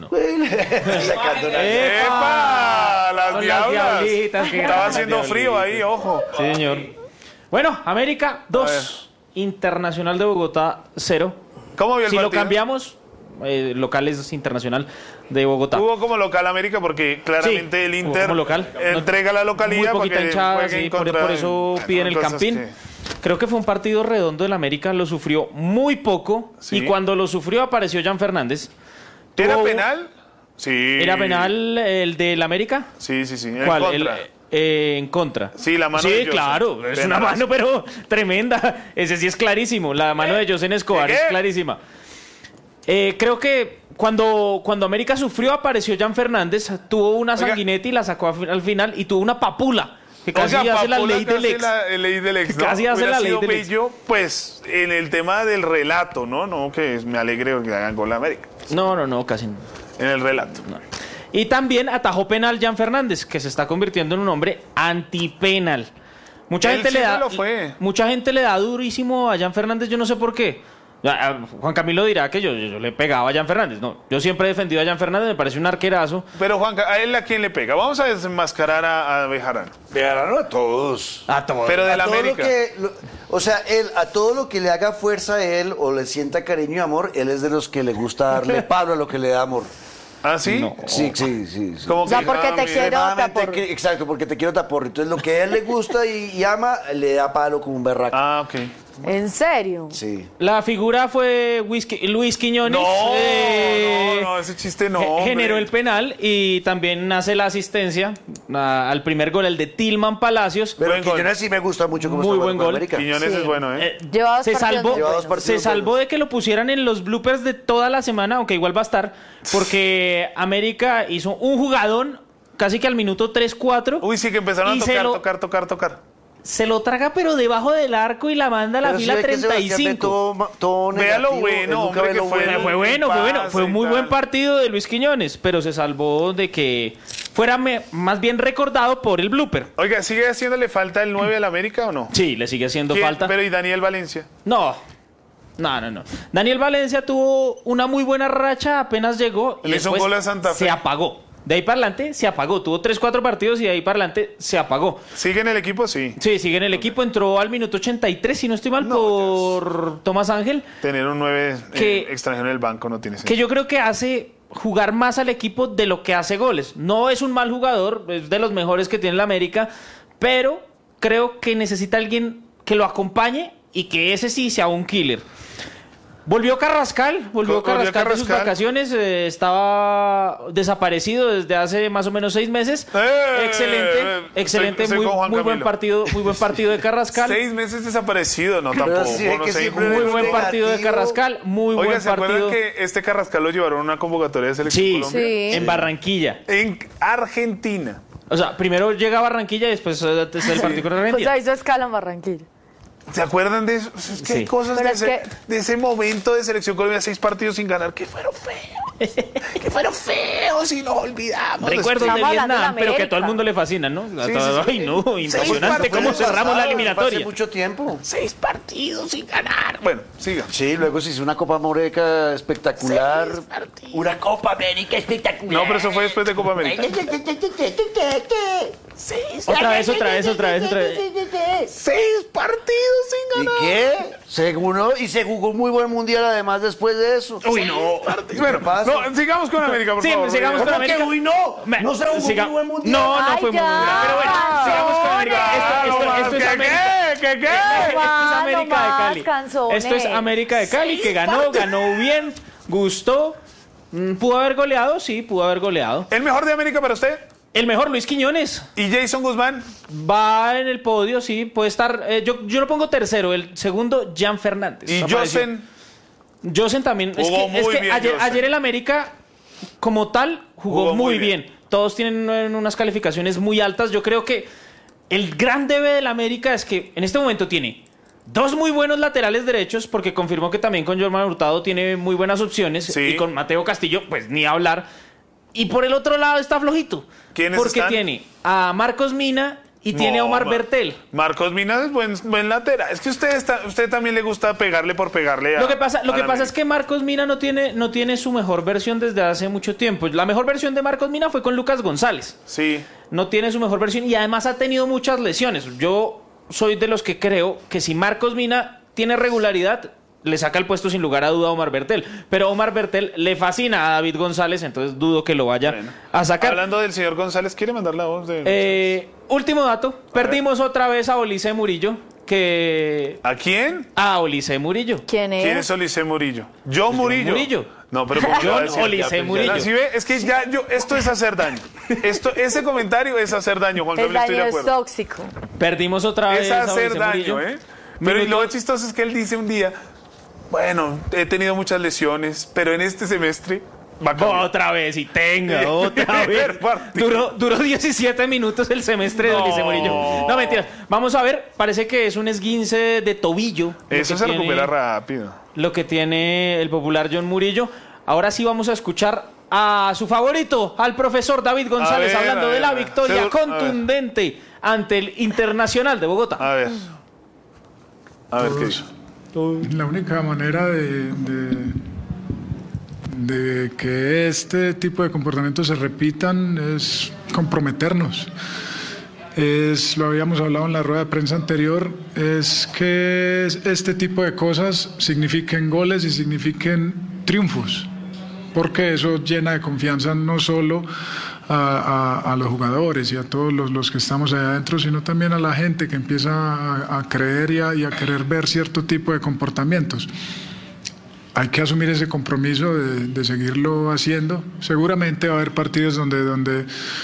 Sacando una... ¡Epa! Las Con las diablas. diablitas, que Estaba ganan, haciendo las frío ahí, ojo. Sí, señor. Bueno, América 2, Internacional de Bogotá 0. ¿Cómo vio el Si lo partido? cambiamos, local es Internacional de Bogotá. Hubo como local América porque claramente Sí, el hubo Inter como local. entrega la localidad Muy para poquita que hinchada, jueguen sí, contra... por eso piden el cosas Campín. que- Creo que fue un partido redondo del América, lo sufrió muy poco Sí. y cuando lo sufrió apareció Jan Fernández. ¿Era Tuvo- penal? Sí. ¿Era penal el del América? Sí. En ¿Cuál? contra. En contra. Sí, la mano Sí, de José. claro, es una Penalazo. mano pero tremenda. Ese sí es clarísimo. La mano de José Escobar ¿Qué? es clarísima. Creo que cuando América sufrió apareció Jan Fernández, tuvo una Oiga. sanguinetti y la sacó al final y tuvo una papula que casi Oiga, hace la Papola ley del casi ex. la ley del ex, ¿no? Casi hace Hubiera la ley sido del ex. bello, pues, en el tema del relato, ¿no? No, que me alegre que hagan gol a América. No, casi no. En el relato. Y también atajó penal Jan Fernández, que se está convirtiendo en un hombre antipenal. Mucha Él gente le siempre da lo fue. mucha gente le da durísimo a Jan Fernández, yo no sé por qué. Juan Camilo dirá que yo le pegaba a Jan Fernández. No, yo siempre he defendido a Jan Fernández, me parece un arquerazo. Pero, Juanca, ¿a él a quién le pega? Vamos a desenmascarar a Bejarano. Bejarano a todos. A todos. Pero de A la todo lo América. o sea, él, a todo lo que le haga fuerza a él o le sienta cariño y amor, él es de los que le gusta darle palo a lo que le da amor. ¿Ah, sí? No. Sí. Como O sea, porque te mira. quiero, te Extremadamente aporro. exacto, porque te quiero tapor. Entonces, lo que a él le gusta y ama, le da palo como un berraco. Ah, ok. ¿En serio? Sí. La figura fue Luis Quiñones. No, ese chiste no. Generó hombre. el penal y también hace la asistencia al primer gol, el de Tillman Palacios. Pero Buen gol. Quiñones sí me gusta mucho como Muy está buen jugando con gol. América. Quiñones Sí. es bueno, ¿eh? Lleva dos Se partidos salvó, muy Lleva dos buenos. partidos se salvó buenos. de que lo pusieran en los bloopers de toda la semana, aunque igual va a estar, porque América hizo un jugadón casi que al minuto 3-4. Uy, sí que empezaron Y a se tocar. Se lo traga pero debajo del arco y la manda a la Pero sí fila ve que Sebastián ve 35. todo Vea lo negativo, bueno, él nunca hombre, ve que lo fue bueno. Fue bueno. pase Fue un muy y buen tal. partido de Luis Quiñones, pero se salvó de que fuera más bien recordado por el blooper. Oiga, ¿sigue haciéndole falta el 9 al América o no? Sí, le sigue haciendo ¿Quién? falta. Pero ¿y Daniel Valencia? No. Daniel Valencia tuvo una muy buena racha, apenas llegó y Le hizo un después gol a Santa Fe. se apagó. De ahí para adelante se apagó. Tuvo 3-4 partidos y de ahí para adelante se apagó. ¿Sigue en el equipo? Sí. Sí, sigue en el equipo. Entró al minuto 83, si no estoy mal, por Tomás Ángel. Tener un 9 Que- extranjero en el banco no tiene Que sentido. yo creo que hace jugar más al equipo de lo que hace goles. No es un mal jugador, es de los mejores que tiene la América, pero creo que necesita alguien que lo acompañe y que ese sí sea un killer. Volvió Carrascal de sus Carrascal. vacaciones, estaba desaparecido desde hace más o menos 6 meses. Excelente, estoy con Juan muy buen Camilo. partido de Carrascal. 6 meses desaparecido, no Pero tampoco. sí, es no que sé, siempre Muy es buen partido de negativo. Carrascal, muy Oiga, buen ¿se acuerdan partido. que este Carrascal lo llevaron a una convocatoria de selección Sí, Colombia? Sí. en Barranquilla. En Argentina. O sea, primero llega a Barranquilla y después es el partido con O Argentina. sea, hizo escala en Barranquilla. ¿Se acuerdan de eso? Es que hay Sí. cosas Pero de es ese momento de selección Colombia, 6 partidos sin ganar, que fueron feos. que fueron feos y los olvidamos. Recuerdos de Estamos hablando Vietnam, de pero que a América. todo el mundo le fascina, ¿no? Sí. Ay, no, impresionante cómo cerramos la Hace eliminatoria. mucho tiempo. 6 partidos sin ganar. Bueno, siga. Sí, luego se hizo una Copa América espectacular. Una Copa América espectacular. No, pero eso fue después de Copa América. Otra vez. 6 partidos sin ¿Y ganar. qué? Y se jugó un muy buen mundial además después de eso. Uy, no. Bueno, pasa? no, sigamos con América, por Sí, favor. sigamos con ¿Cómo que América. uy, no? No se jugó un muy buen mundial. No Ay, fue muy ya. mundial. Pero bueno, sigamos con América. Esto es América. ¿Qué? Esto es América de más, Cali. canzones. Esto es América de Cali, que ganó bien, gustó. ¿Pudo haber goleado? Sí, pudo haber goleado. ¿El mejor de América para usted? El mejor, Luis Quiñones. ¿Y Jason Guzmán? Va en el podio, sí, puede estar. Yo lo pongo tercero, el segundo, Jan Fernández. ¿Y Apareció. Josen? También. Jugó muy bien, Josen. ayer el América, como tal, jugó muy bien. Todos tienen unas calificaciones muy altas. Yo creo que el gran debe del América es que en este momento tiene 2 muy buenos laterales derechos, porque confirmó que también con Jorman Hurtado tiene muy buenas opciones. Sí. Y con Mateo Castillo, pues ni hablar. Y por el otro lado está flojito. ¿Quiénes Porque están? tiene a Marcos Mina y tiene a Omar Bertel. Marcos Mina es buen lateral. Es que usted también le gusta pegarle por pegarle a Lo que pasa América. es que Marcos Mina no tiene su mejor versión desde hace mucho tiempo. La mejor versión de Marcos Mina fue con Lucas González. Sí. No tiene su mejor versión y además ha tenido muchas lesiones. Yo soy de los que creo que si Marcos Mina tiene regularidad, le saca el puesto sin lugar a duda a Omar Bertel. Pero a Omar Bertel le fascina a David González, entonces dudo que lo vaya a sacar. Hablando del señor González, ¿quiere mandar la voz de...? Último dato. Perdimos otra vez a Olise Murillo. ¿A quién? A Olise Murillo. ¿Quién es? ¿Quién es Olise Murillo? Yo Murillo. Murillo. No, pero ¿cómo John va a decir? Olise Murillo. ¿Sí ve? Es que esto es hacer daño. Ese comentario es hacer daño, Juan El Gabriel, estoy de daño es acuerdo. tóxico. Perdimos otra vez Es a hacer Olise daño, Murillo. Pero Minuto- lo chistoso es que él dice un día, bueno, he tenido muchas lesiones, pero en este semestre va a cambiar. Otra vez, y tenga, otra vez. Primer partido. Duró 17 minutos el semestre de Olise Murillo. No, mentiras. Vamos a ver, parece que es un esguince de tobillo. lo Eso que se tiene- recupera rápido. Lo que tiene el popular John Murillo. Ahora sí vamos a escuchar a su favorito, al profesor David González, ver, hablando a de ver, la a ver. victoria Seguro- a ver. contundente ante el Internacional de Bogotá. A ver. A ver qué dice. La única manera de que este tipo de comportamientos se repitan es comprometernos. Lo habíamos hablado en la rueda de prensa anterior, es que este tipo de cosas signifiquen goles y signifiquen triunfos, porque eso llena de confianza no solo a los jugadores y a todos los que estamos allá adentro, sino también a la gente que empieza a creer y a querer ver cierto tipo de comportamientos. Hay que asumir ese compromiso de seguirlo haciendo. Seguramente va a haber partidos donde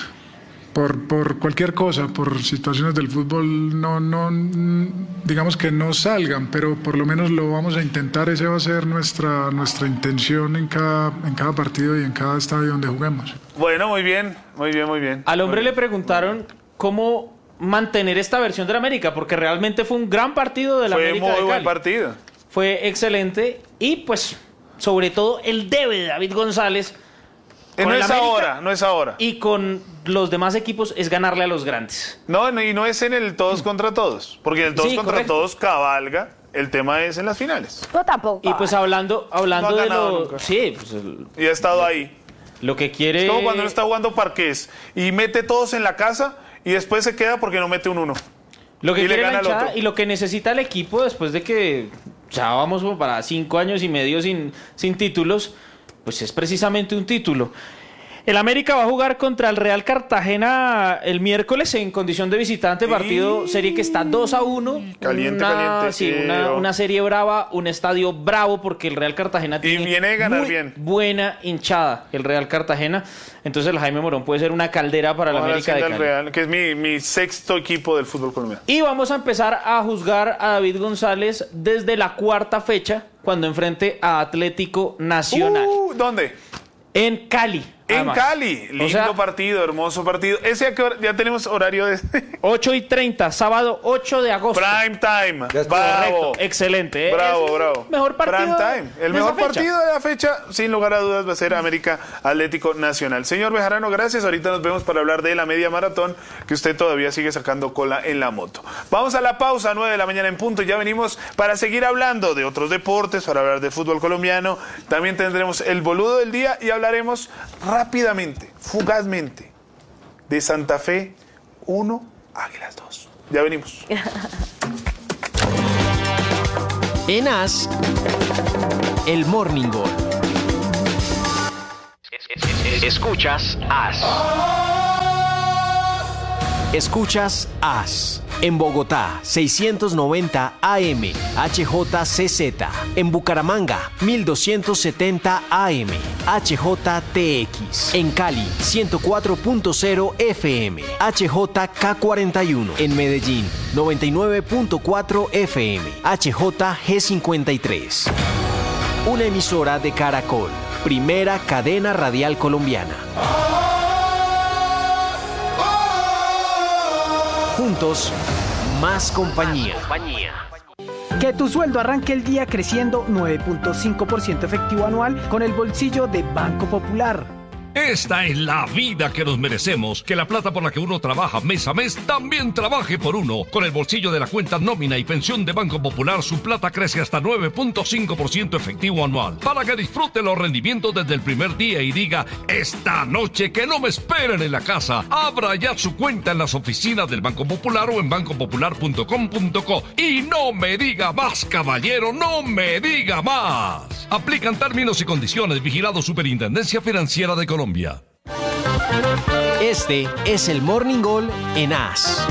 por cualquier cosa, por situaciones del fútbol, digamos que no salgan, pero por lo menos lo vamos a intentar. Esa va a ser nuestra intención en cada partido y en cada estadio donde juguemos. Bueno, muy bien. Al hombre le preguntaron cómo mantener esta versión de la América, porque realmente fue un gran partido de la Fue América muy de Cali. buen partido. Fue excelente y pues sobre todo el debe de David González con No el es América ahora, no es ahora. y con los demás equipos es ganarle a los grandes. No, y no es en el todos contra todos, porque el todos Sí, contra correcto. todos cabalga. El tema es en las finales. No, tampoco. Y pues hablando No ha de ganado lo nunca. sí, pues, Y ha estado ahí. lo que quiere Es como cuando uno está jugando parqués y mete todos en la casa y después se queda porque no mete un uno. lo que y le quiere la gana al hinchada otro. y lo que necesita el equipo después de que ya vamos como para 5 años y medio sin títulos, pues es precisamente un título. El América va a jugar contra el Real Cartagena el miércoles en condición de visitante, partido serie que está 2-1. Caliente, Sí, quiero. una serie brava, un estadio bravo porque el Real Cartagena tiene viene de ganar muy bien. buena hinchada, el Real Cartagena. Entonces el Jaime Morón puede ser una caldera para el Ahora América sí, de del Cali. Real, que es mi sexto equipo del fútbol colombiano. Y vamos a empezar a juzgar a David González desde la 4ª fecha, cuando enfrente a Atlético Nacional. ¿Dónde? En Cali. en Además, Cali. Lindo partido, hermoso partido. Ese a qué hora, ya tenemos horario de 8:30, sábado 8 de agosto. Prime time. Correcto, excelente. Bravo, bravo. Mejor partido. Prime time. El de mejor esa fecha. partido de la fecha, sin lugar a dudas, va a ser América Atlético Nacional. Señor Bejarano, gracias. Ahorita nos vemos para hablar de la media maratón, que usted todavía sigue sacando cola en la moto. Vamos a la pausa, 9 de la mañana en punto. Ya venimos para seguir hablando de otros deportes, para hablar de fútbol colombiano. También tendremos el boludo del día y hablaremos rápidamente, fugazmente, de Santa Fe 1, Águilas 2. Ya venimos. En AS, el Morning Goal. Escuchas AS. Escuchas AS. En Bogotá, 690 AM, HJCZ. En Bucaramanga, 1270 AM, HJTX. En Cali, 104.0 FM, HJK41. En Medellín, 99.4 FM, HJG53. Una emisora de Caracol, primera cadena radial colombiana. Juntos, más compañía. Que tu sueldo arranque el día creciendo 9.5% efectivo anual con el bolsillo de Banco Popular. Esta es la vida que nos merecemos, que la plata por la que uno trabaja mes a mes también trabaje por uno. Con el bolsillo de la cuenta nómina y pensión de Banco Popular, su plata crece hasta 9.5% efectivo anual, para que disfrute los rendimientos desde el primer día y diga, esta noche que no me esperen en la casa. Abra ya su cuenta en las oficinas del Banco Popular o en bancopopular.com.co. Y no me diga más, caballero, no me diga más. Aplican términos y condiciones. Vigilado Superintendencia Financiera de Colombia. Este es el Morning Goal en AS.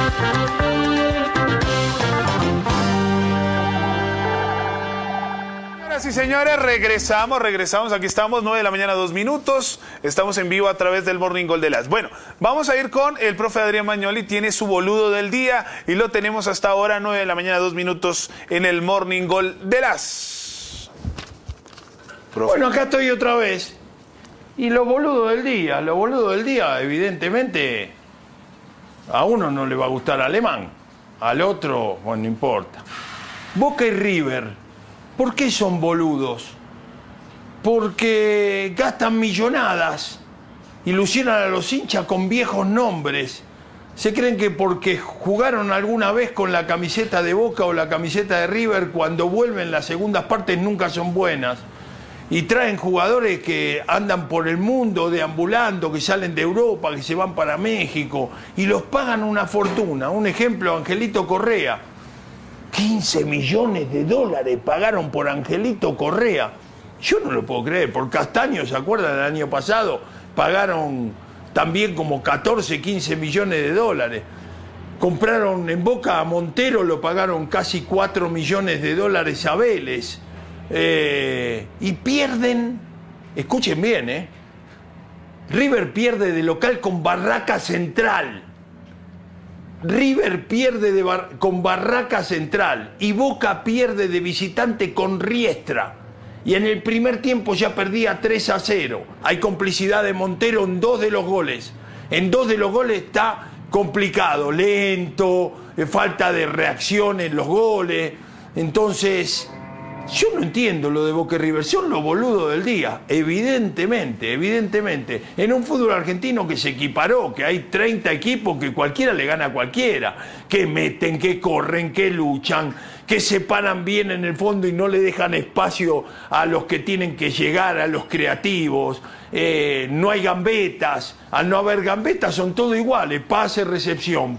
Señoras y señores, regresamos, aquí estamos, 9 de la mañana, 2 minutos, estamos en vivo a través del Morning Goal de las. Bueno, vamos a ir con el profe Adrián Magnoli, tiene su boludo del día y lo tenemos hasta ahora, 9 de la mañana, 2 minutos en el Morning Goal de las. Profe. Bueno, acá estoy otra vez. Y lo boludo del día, evidentemente, a uno no le va a gustar Alemán, al otro, bueno, no importa. Boca y River, ¿por qué son boludos? Porque gastan millonadas, ilusionan a los hinchas con viejos nombres. Se creen que porque jugaron alguna vez con la camiseta de Boca o la camiseta de River, cuando vuelven las segundas partes nunca son buenas. Y traen jugadores que andan por el mundo deambulando, que salen de Europa, que se van para México y los pagan una fortuna. Un ejemplo, Angelito Correa. 15 millones de dólares pagaron por Angelito Correa. Yo no lo puedo creer. Por Castaño, ¿se acuerdan? El año pasado pagaron también como 14, 15 millones de dólares. Compraron en Boca a Montero, lo pagaron casi 4 millones de dólares a Vélez. Y pierden, escuchen bien, River pierde de local con Barraca Central. River pierde con Barraca Central y Boca pierde de visitante con Riestra. Y en el primer tiempo ya perdía 3-0. Hay complicidad de Montero en 2 de los goles. En 2 de los goles está complicado, lento, falta de reacción en los goles. Entonces, yo no entiendo lo de Boca y River, son los boludos del día, evidentemente. En un fútbol argentino que se equiparó, que hay 30 equipos que cualquiera le gana a cualquiera, que meten, que corren, que luchan, que se paran bien en el fondo y no le dejan espacio a los que tienen que llegar, a los creativos. No hay gambetas. Al no haber gambetas son todos iguales: pase, recepción,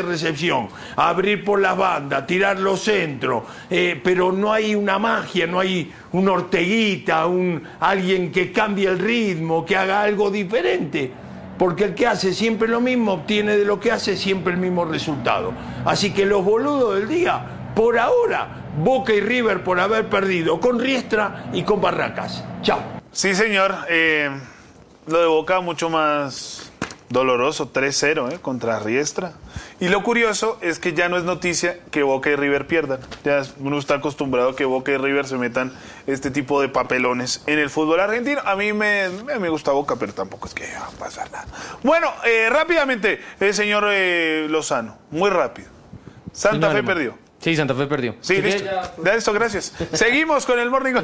abrir por las bandas, tirar los centros, pero no hay una magia, no hay un Orteguita, alguien que cambie el ritmo, que haga algo diferente, porque el que hace siempre lo mismo obtiene de lo que hace siempre el mismo resultado. Así que los boludos del día, por ahora, Boca y River por haber perdido con Riestra y con Barracas. Chao. Sí, señor. Lo de Boca mucho más Doloroso, 3-0 contra Riestra. Y lo curioso es que ya no es noticia que Boca y River pierdan. Ya uno está acostumbrado a que Boca y River se metan este tipo de papelones en el fútbol argentino. A mí me gusta Boca, pero tampoco es que va a pasar nada. Bueno, rápidamente, señor Lozano, muy rápido. Santa Fe perdió. Sí, Santa Fe perdió. Sí, listo. Ya, listo, gracias. Seguimos con el Morning.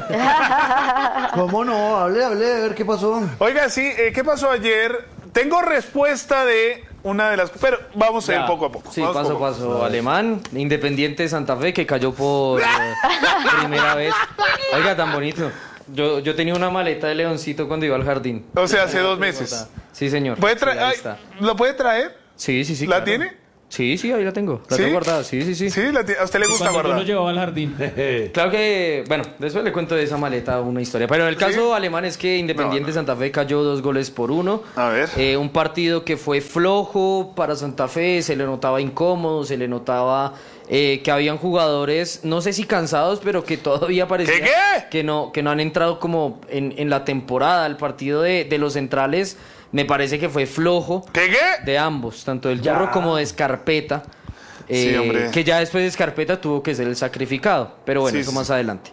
¿Cómo no? Hable, a ver qué pasó. Oiga, sí, ¿qué pasó ayer? Tengo respuesta de una de las... Pero vamos a ir poco a poco. Sí, vamos paso a paso. Alemán, Independiente de Santa Fe, que cayó por primera vez. Oiga, tan bonito. Yo tenía una maleta de leoncito cuando iba al jardín. O sea, hace 2 meses. Sí, señor. ¿Puede Sí, ahí está. ¿Lo puede traer? Sí. ¿La claro. tiene? Sí, ahí la tengo. La tengo guardada, sí. Sí, ¿a usted le gusta guardar? Yo lo llevaba al jardín. Claro que, bueno, después le cuento de esa maleta una historia. Pero el caso alemán es que Independiente Santa Fe cayó 2-1. A ver. Un partido que fue flojo para Santa Fe, se le notaba incómodo, se le notaba que habían jugadores, no sé si cansados, pero que todavía parecía que no han entrado como en la temporada. El partido de los centrales me parece que fue flojo de ambos, tanto del Turro como de Scarpeta, Sí, hombre. que ya después de Scarpeta tuvo que ser el sacrificado, pero bueno, eso más adelante.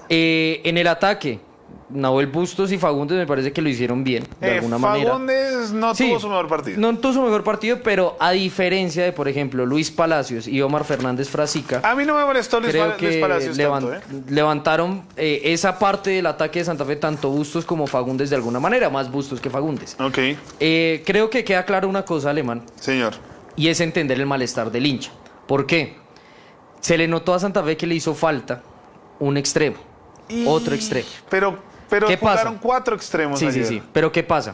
En el ataque, Nahuel Bustos y Fagundes me parece que lo hicieron bien, de alguna manera. Fagundes no tuvo su mejor partido. No tuvo su mejor partido, pero a diferencia de, por ejemplo, Luis Palacios y Omar Fernández Frasica, a mí no me molestó Luis creo que Palacios tanto, levantaron esa parte del ataque de Santa Fe, tanto Bustos como Fagundes de alguna manera, más Bustos que Fagundes. Ok. Creo que queda claro una cosa, Alemán. Señor. Y es entender el malestar del hincha. ¿Por qué? Se le notó a Santa Fe que le hizo falta un extremo, otro extremo. Pero ¿qué jugaron pasa? 4 extremos ayer. Sí. Pero ¿qué pasa?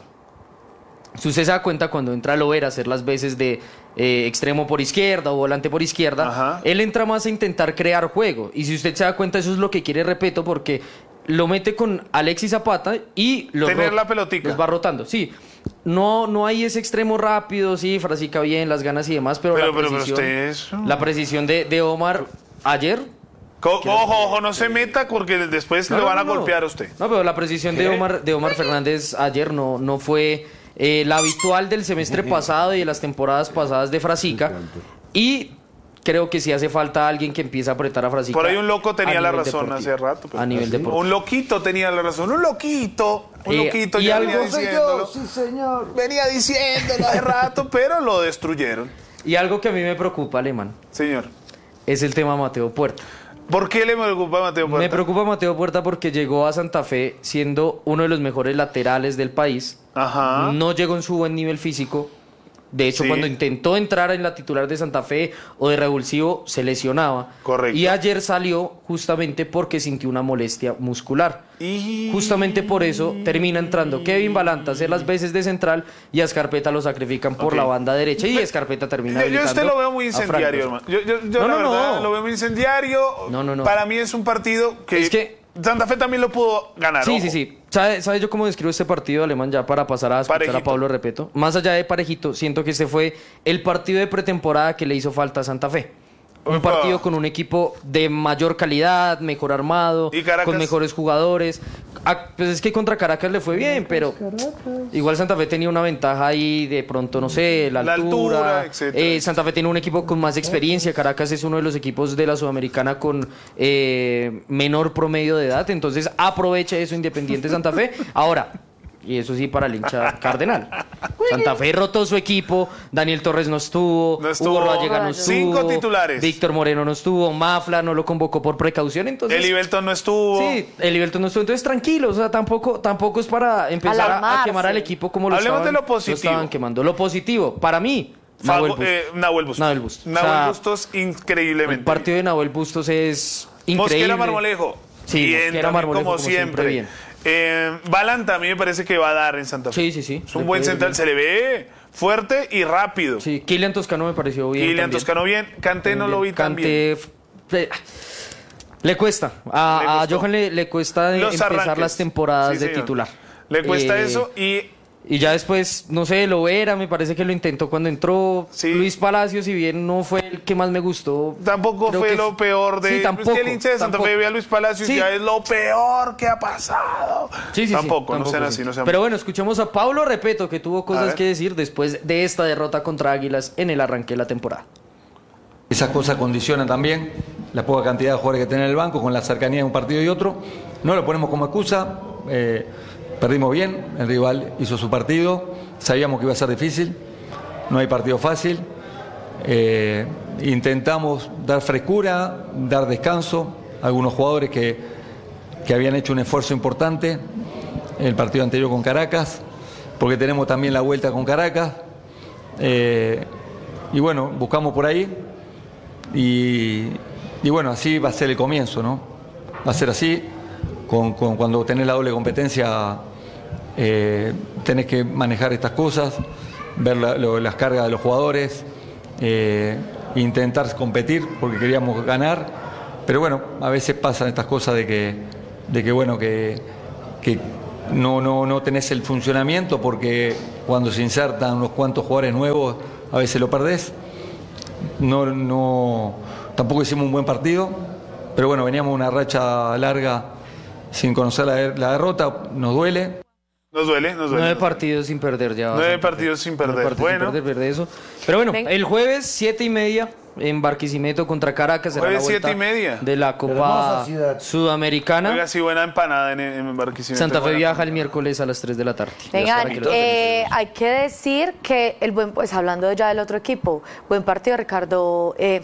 Si usted se da cuenta, cuando entra Loer a hacer las veces de extremo por izquierda o volante por izquierda, él entra más a intentar crear juego. Y si usted se da cuenta, eso es lo que quiere Repetto, porque lo mete con Alexis Zapata y tener la pelotica. los va rotando. Sí, no hay ese extremo rápido, sí, Frasica bien, las ganas y demás, pero la precisión de Omar ayer... Ojo, no se meta porque después lo van a golpear a usted. No, pero la precisión de Omar Fernández ayer no fue la habitual del semestre pasado y de las temporadas pasadas de Frasica. Y creo que sí hace falta alguien que empiece a apretar a Frasica. Por ahí un loco tenía la razón hace rato. A nivel deportivo. Un loquito tenía la razón. Un loquito y ya algo, venía diciéndolo. Sí, señor. Venía diciéndolo hace rato, pero lo destruyeron. Y algo que a mí me preocupa, Alemán. Señor. Es el tema Mateo Puerta. ¿Por qué le preocupa a Mateo Puerta? Me preocupa Mateo Puerta porque llegó a Santa Fe siendo uno de los mejores laterales del país. Ajá. No llegó en su buen nivel físico. De hecho, cuando intentó entrar en la titular de Santa Fe o de revulsivo, se lesionaba. Correcto. Y ayer salió justamente porque sintió una molestia muscular. Y justamente por eso termina entrando Kevin Balanta a hacer las veces de central y a Scarpeta lo sacrifican por la banda derecha y Scarpeta termina habilitando. Yo lo veo muy incendiario, hermano. Yo la verdad lo veo muy incendiario. No. Para mí es un partido que Santa Fe también lo pudo ganar. Sí. ¿Sabe yo cómo describo este partido, Alemán, ya para pasar a escuchar a Pablo Repetto? Más allá de parejito, siento que este fue el partido de pretemporada que le hizo falta a Santa Fe. Un partido con un equipo de mayor calidad, mejor armado, con mejores jugadores. Pues es que contra Caracas le fue bien, pero igual Santa Fe tenía una ventaja ahí de pronto, no sé, la altura, etcétera. Santa Fe tiene un equipo con más experiencia. Caracas es uno de los equipos de la Sudamericana con menor promedio de edad, entonces aprovecha eso Independiente Santa Fe. Ahora, y eso sí para el hincha cardenal, Santa Fe rotó su equipo, Daniel Torres no estuvo, Hugo Rallega no estuvo, 5 titulares. Víctor Moreno no estuvo, Mafla no lo convocó por precaución, entonces... Elivelton no estuvo. Sí, Elivelton no estuvo, entonces tranquilo, o sea, tampoco es para empezar a quemar al equipo como lo estaban quemando. Lo positivo, para mí... Nahuel Bustos. Nahuel Bustos, increíblemente. El partido de Nahuel Bustos es increíble. Mosquera Marmolejo. Sí, bien, Mosquera Marmolejo como siempre. Bien. Balanta a mí me parece que va a dar en Santa Fe. Sí. Es un buen central, se le ve fuerte y rápido. Sí, Kylian Toscano me pareció bien. Kylian Toscano bien, Kanté no lo vi tan bien. Le cuesta, a Johan le cuesta empezar las temporadas de titular. Le cuesta eso y Y ya después, no sé, Lovera, me parece que lo intentó cuando entró. Luis Palacios, si bien no fue el que más me gustó. Tampoco fue lo peor de... Sí, tampoco. Es que el hincha de Santa Fe ve a Luis Palacios y ya es lo peor que ha pasado. Tampoco, no sean así, no sean... Pero bueno, escuchemos a Pablo Repeto, que tuvo cosas que decir después de esta derrota contra Águilas en el arranque de la temporada. Esas cosas condicionan también la poca cantidad de jugadores que tiene en el banco, con la cercanía de un partido y otro. No lo ponemos como excusa. Perdimos bien, el rival hizo su partido, sabíamos que iba a ser difícil, no hay partido fácil. Intentamos dar frescura, dar descanso a algunos jugadores que habían hecho un esfuerzo importante en el partido anterior con Caracas, porque tenemos también la vuelta con Caracas. Y bueno, buscamos por ahí y bueno, así va a ser el comienzo, ¿no? Va a ser así. Cuando tenés la doble competencia, tenés que manejar estas cosas, ver las cargas de los jugadores, intentar competir porque queríamos ganar, pero bueno, a veces pasan estas cosas de que no tenés el funcionamiento, porque cuando se insertan unos cuantos jugadores nuevos a veces lo perdés. Tampoco hicimos un buen partido, pero bueno, veníamos una racha larga sin conocer la derrota, nos duele. Nos duele. 9 partidos sin perder ya. 9 partidos sin perder. Bueno. Eso. Pero bueno, el jueves 7:30 en Barquisimeto contra Caracas será la vuelta 7:30 de la Copa Sudamericana. Oiga, sí, buena empanada en Barquisimeto. Santa Fe viaja el miércoles a las 3 de la tarde. Vengan, hay que decir que pues hablando ya del otro equipo, buen partido Ricardo. De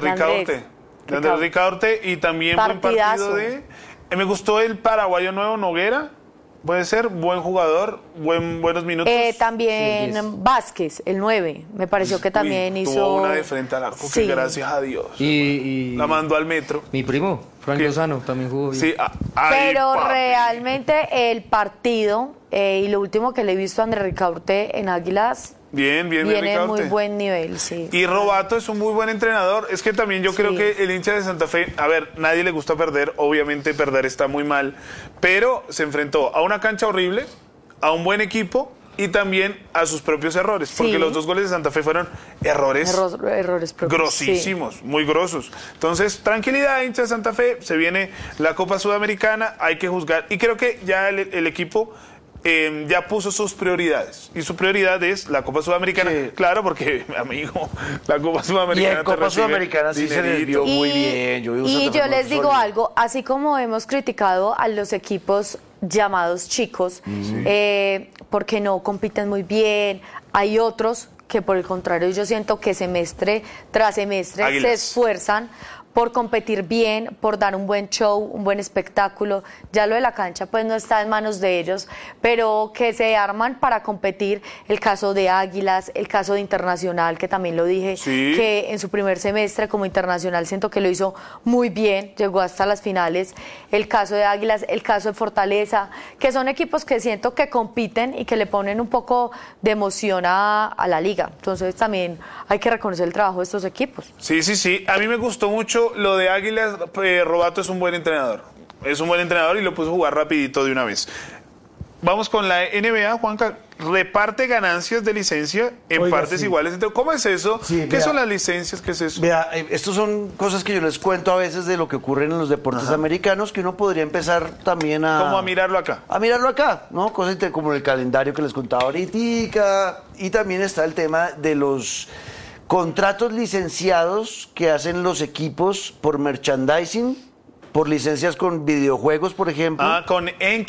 Ricaurte y también partidazo. Buen partido me gustó el paraguayo nuevo Noguera. Puede ser, buen jugador, buenos minutos. También Vázquez, el 9, me pareció que también hizo... Tuvo una de frente al arco, que gracias a Dios. Y la mandó al metro. Mi primo, Frank Lozano, también jugó bien. Sí, pero realmente el partido, y lo último que le he visto a André Ricaurte en Águilas... Viene en muy buen nivel, sí. Y Robato es un muy buen entrenador. Es que también yo creo que el hincha de Santa Fe, a ver, nadie le gusta perder, obviamente perder está muy mal, pero se enfrentó a una cancha horrible, a un buen equipo y también a sus propios errores, porque los 2 goles de Santa Fe fueron errores propios, grosísimos, muy grosos. Entonces, tranquilidad, hincha de Santa Fe, se viene la Copa Sudamericana, hay que juzgar, y creo que ya el equipo... ya puso sus prioridades y su prioridad es la Copa Sudamericana, claro, porque amigo, la Copa Sudamericana y en Copa Sudamericana sí se les vio muy bien. Yo les digo algo, así como hemos criticado a los equipos llamados chicos porque no compiten muy bien, hay otros que por el contrario yo siento que semestre tras semestre Águilas se esfuerzan por competir bien, por dar un buen show, un buen espectáculo. Ya lo de la cancha pues no está en manos de ellos, pero que se arman para competir. El caso de Águilas, el caso de Internacional, que también lo dije, que en su primer semestre como Internacional siento que lo hizo muy bien, llegó hasta las finales. El caso de Águilas, el caso de Fortaleza, que son equipos que siento que compiten y que le ponen un poco de emoción a la liga. Entonces también hay que reconocer el trabajo de estos equipos. Sí. A mí me gustó mucho lo de Águilas. Robato es un buen entrenador. Es un buen entrenador y lo puso a jugar rapidito de una vez. Vamos con la NBA, Juanca. Reparte ganancias de licencia en partes iguales. ¿Cómo es eso? ¿Qué son las licencias? ¿Qué es eso? Vea, estos son cosas que yo les cuento a veces de lo que ocurre en los deportes americanos, que uno podría empezar también a... ¿Cómo a mirarlo acá? A mirarlo acá, ¿no? Cosas como el calendario que les contaba ahorita. Y también está el tema de los contratos licenciados que hacen los equipos por merchandising, por licencias con videojuegos, por ejemplo. Con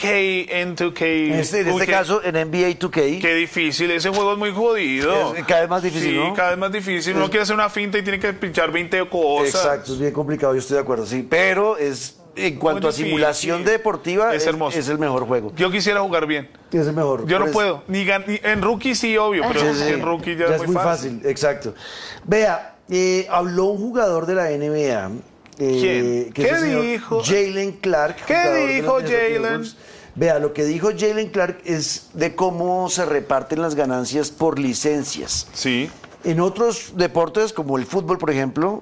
N2K. En este caso, en NBA 2K. Qué difícil, ese juego es muy jodido. Cada vez más difícil, ¿no? Sí, cada vez más difícil. Uno quiere hacer una finta y tiene que pinchar 20 cosas. Exacto, es bien complicado, yo estoy de acuerdo, sí. Pero en cuanto a simulación deportiva, es hermoso. Es el mejor juego. Yo quisiera jugar bien. Es el mejor. Yo no puedo. Ni en rookie sí, obvio, pero en rookie ya es muy fácil. Exacto. Vea, habló un jugador de la NBA. ¿Quién? ¿Qué dijo? Jalen Clark. ¿Qué dijo Jalen? Vea, lo que dijo Jalen Clark es de cómo se reparten las ganancias por licencias. Sí. En otros deportes, como el fútbol, por ejemplo,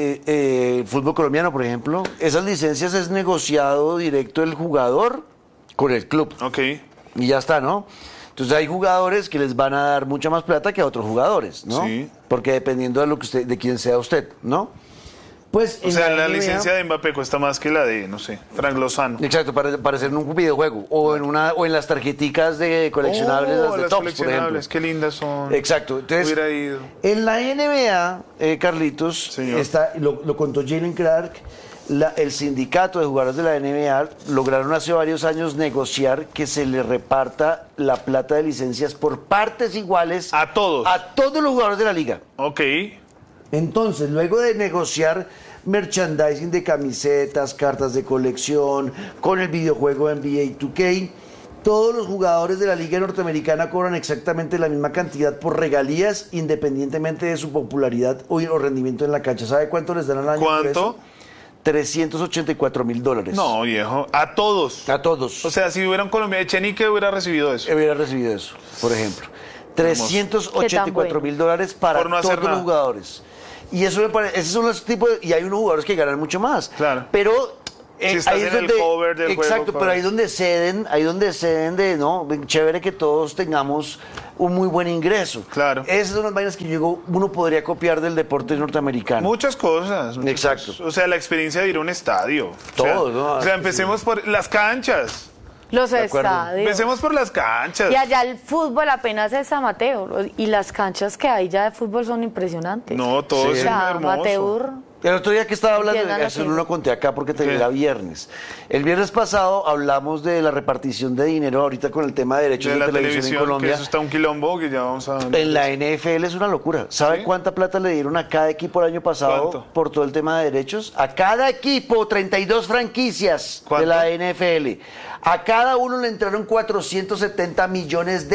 el fútbol colombiano, por ejemplo, esas licencias es negociado directo el jugador con el club. Ok. Y ya está, ¿no? Entonces hay jugadores que les van a dar mucha más plata que a otros jugadores, ¿no? Sí. Porque dependiendo de lo que usted, de quién sea usted, ¿no? Pues O sea, la licencia de Mbappé cuesta más que la de, no sé, Frank Lozano. Exacto, para hacer un videojuego o en las tarjeticas de coleccionables, las de las Topps, por ejemplo. coleccionables, qué lindas son. Exacto. Entonces, Hubiera ido. en la NBA, Carlitos, lo contó Jalen Clark, el sindicato de jugadores de la NBA lograron hace varios años negociar que se le reparta la plata de licencias por partes iguales a todos los jugadores de la liga. Ok. Entonces, luego de negociar merchandising de camisetas, cartas de colección, con el videojuego NBA 2K, todos los jugadores de la liga norteamericana cobran exactamente la misma cantidad por regalías, independientemente de su popularidad o rendimiento en la cancha. ¿Sabe cuánto les dan al año? ¿Cuánto? $384,000. No, viejo, a todos. A todos. O sea, si hubiera un colombiano, Echenique hubiera recibido eso. Hubiera recibido eso, por ejemplo. $384,000 para Por no hacer todos los nada. jugadores. Y eso me parece, esos son los tipos y hay unos jugadores que ganan mucho más. Claro. Pero Si estás en el cover del exacto, juego, pero ahí donde ceden de no, chévere que todos tengamos un muy buen ingreso. Claro. Esas son las vainas que yo digo, uno podría copiar del deporte norteamericano. Muchas cosas. Exacto. O sea, la experiencia de ir a un estadio. Todo, ¿no? O sea, empecemos por las canchas. Los De acuerdo. estadios. Empecemos por las canchas. Y allá el fútbol apenas es amateur. Y las canchas que hay ya de fútbol son impresionantes. No, todo O es sea, hermoso. amateur. El otro día que estaba hablando, Entiendan eso así. no lo conté acá porque era viernes. El viernes pasado hablamos de la repartición de dinero ahorita con el tema de derechos De de, la televisión en televisión, Colombia. que eso está un quilombo que ya vamos a... En la NFL es una locura. ¿Sabe cuánta plata le dieron a cada equipo el año pasado ¿Cuánto? por todo el tema de derechos? A cada equipo, 32 franquicias ¿Cuánto? de la NFL. A cada uno le entraron $470 millones.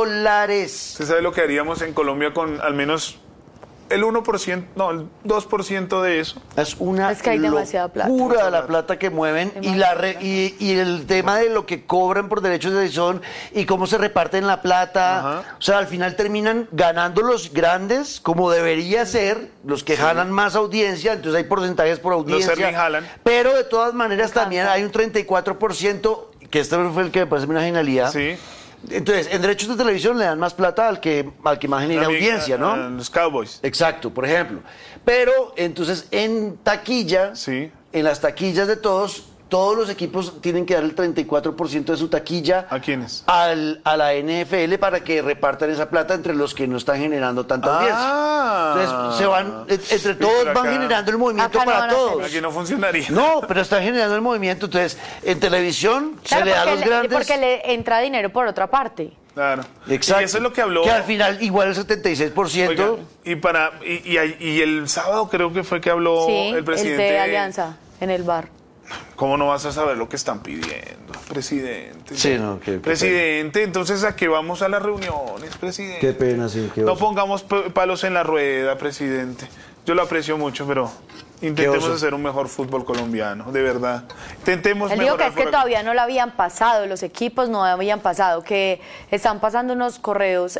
¿Usted sabe lo que haríamos en Colombia con al menos el 1%, no, el 2% de eso? Es una Es que hay demasiada plata. locura la plata que mueven y el tema de lo que cobran por derechos de televisión y cómo se reparten la plata. Ajá. O sea, al final terminan ganando los grandes, como debería ser, los que jalan más audiencia, entonces hay porcentajes por audiencia. Erling Haaland. Pero de todas maneras también hay un 34%, que este fue el que me parece una genialidad. Sí. Entonces, en derechos de televisión le dan más plata al que más genera También audiencia, ¿no? a los Cowboys. Exacto, por ejemplo. Pero entonces en taquilla, Sí. en las taquillas de todos los equipos tienen que dar el 34% de su taquilla ¿A quiénes? a la NFL para que repartan esa plata entre los que no están generando tanta audiencia. Entonces se van, entre todos pero van acá- generando el movimiento Acá no para van a hacer todos. Aquí no funcionaría. No, pero están generando el movimiento. Entonces, en televisión Claro, se le da a los porque grandes. porque le entra dinero por otra parte. Claro. Exacto. Y eso es lo que habló. Que al final igual el 76%. Oiga, y el sábado creo que fue que habló Sí, el presidente. de Alianza en el bar. ¿Cómo no vas a saber lo que están pidiendo, presidente? Sí, no, qué Presidente, entonces ¿a qué vamos a las reuniones, presidente? Qué pena, sí. Qué No oso. pongamos palos en la rueda, presidente. Yo lo aprecio mucho, pero intentemos oso. hacer un mejor fútbol colombiano, de verdad. Intentemos Él dijo que mejorar es que por acá. todavía no lo habían pasado, los equipos no habían pasado, que están pasando unos correos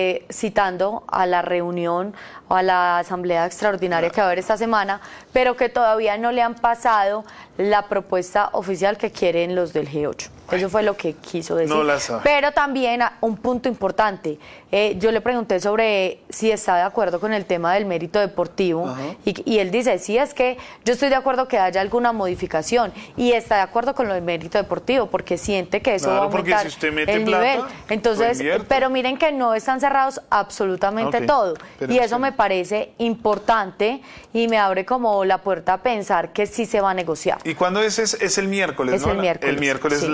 citando a la reunión o a la asamblea extraordinaria que va a haber esta semana, pero que todavía no le han pasado la propuesta oficial que quieren los del G8. Eso fue lo que quiso decir. No la sabe. Pero también un punto importante, yo le pregunté sobre si está de acuerdo con el tema del mérito deportivo y él dice, sí, es que yo estoy de acuerdo que haya alguna modificación y está de acuerdo con lo del mérito deportivo porque siente que eso Claro, va a porque aumentar si usted mete el plata, nivel. lo Entonces, invierte. pero miren que no están cerrados absolutamente Ok, todo pero y eso sí. me parece importante y me abre como la puerta a pensar que sí se va a negociar. ¿Y cuándo es el miércoles? Es ¿no? el miércoles, El miércoles sí.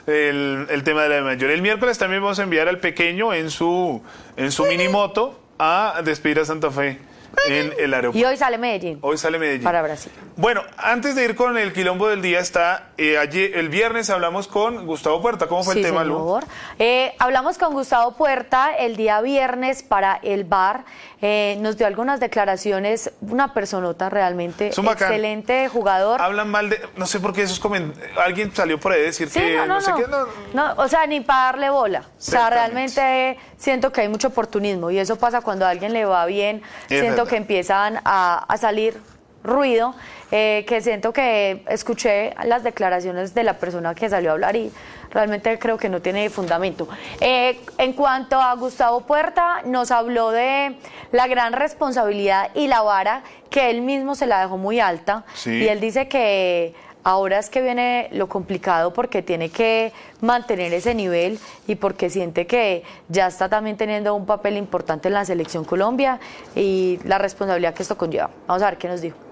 el tema de la mayor. El miércoles también vamos a enviar al pequeño en su minimoto a despedir a Santa Fe en el aeropuerto. Y hoy sale Medellín. Hoy sale Medellín. Para Brasil. Bueno, antes de ir con el quilombo del día está, ayer, el viernes hablamos con Gustavo Puerta. ¿Cómo fue Sí, el tema, Lu? señor. Hablamos con Gustavo Puerta el día viernes para el bar. Nos dio algunas declaraciones, una personota realmente, Es un bacán. excelente jugador. Hablan mal de, no sé por qué esos comentarios, alguien salió por ahí a decir Sí, que no, sé qué, no, o sea, ni para darle bola. O sea, Exactamente. realmente siento que hay mucho oportunismo y eso pasa cuando a alguien le va bien. Es Siento verdad. que empiezan a salir ruido, que siento que escuché las declaraciones de la persona que salió a hablar y realmente creo que no tiene fundamento. En cuanto a Gustavo Puerta, nos habló de la gran responsabilidad y la vara que él mismo se la dejó muy alta. Sí. Y él dice que ahora es que viene lo complicado porque tiene que mantener ese nivel y porque siente que ya está también teniendo un papel importante en la Selección Colombia y la responsabilidad que esto conlleva. Vamos a ver qué nos dijo.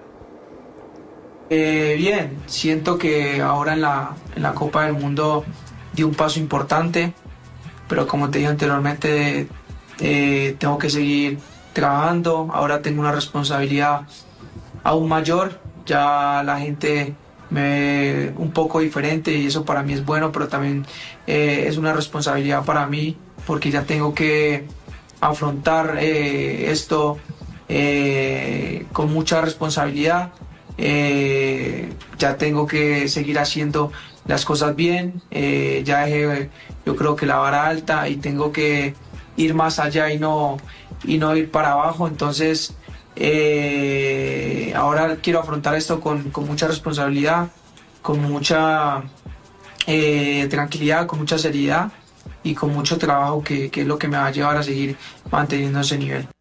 Bien, siento que ahora en la Copa del Mundo di un paso importante, pero como te dije anteriormente, tengo que seguir trabajando. Ahora tengo una responsabilidad aún mayor, ya la gente me ve un poco diferente y eso para mí es bueno, pero también es una responsabilidad para mí porque ya tengo que afrontar esto con mucha responsabilidad. Ya tengo que seguir haciendo las cosas bien, ya dejé yo creo que la vara alta y tengo que ir más allá y no ir para abajo, entonces ahora quiero afrontar esto con mucha responsabilidad, con mucha tranquilidad, con mucha seriedad y con mucho trabajo que es lo que me va a llevar a seguir manteniendo ese nivel.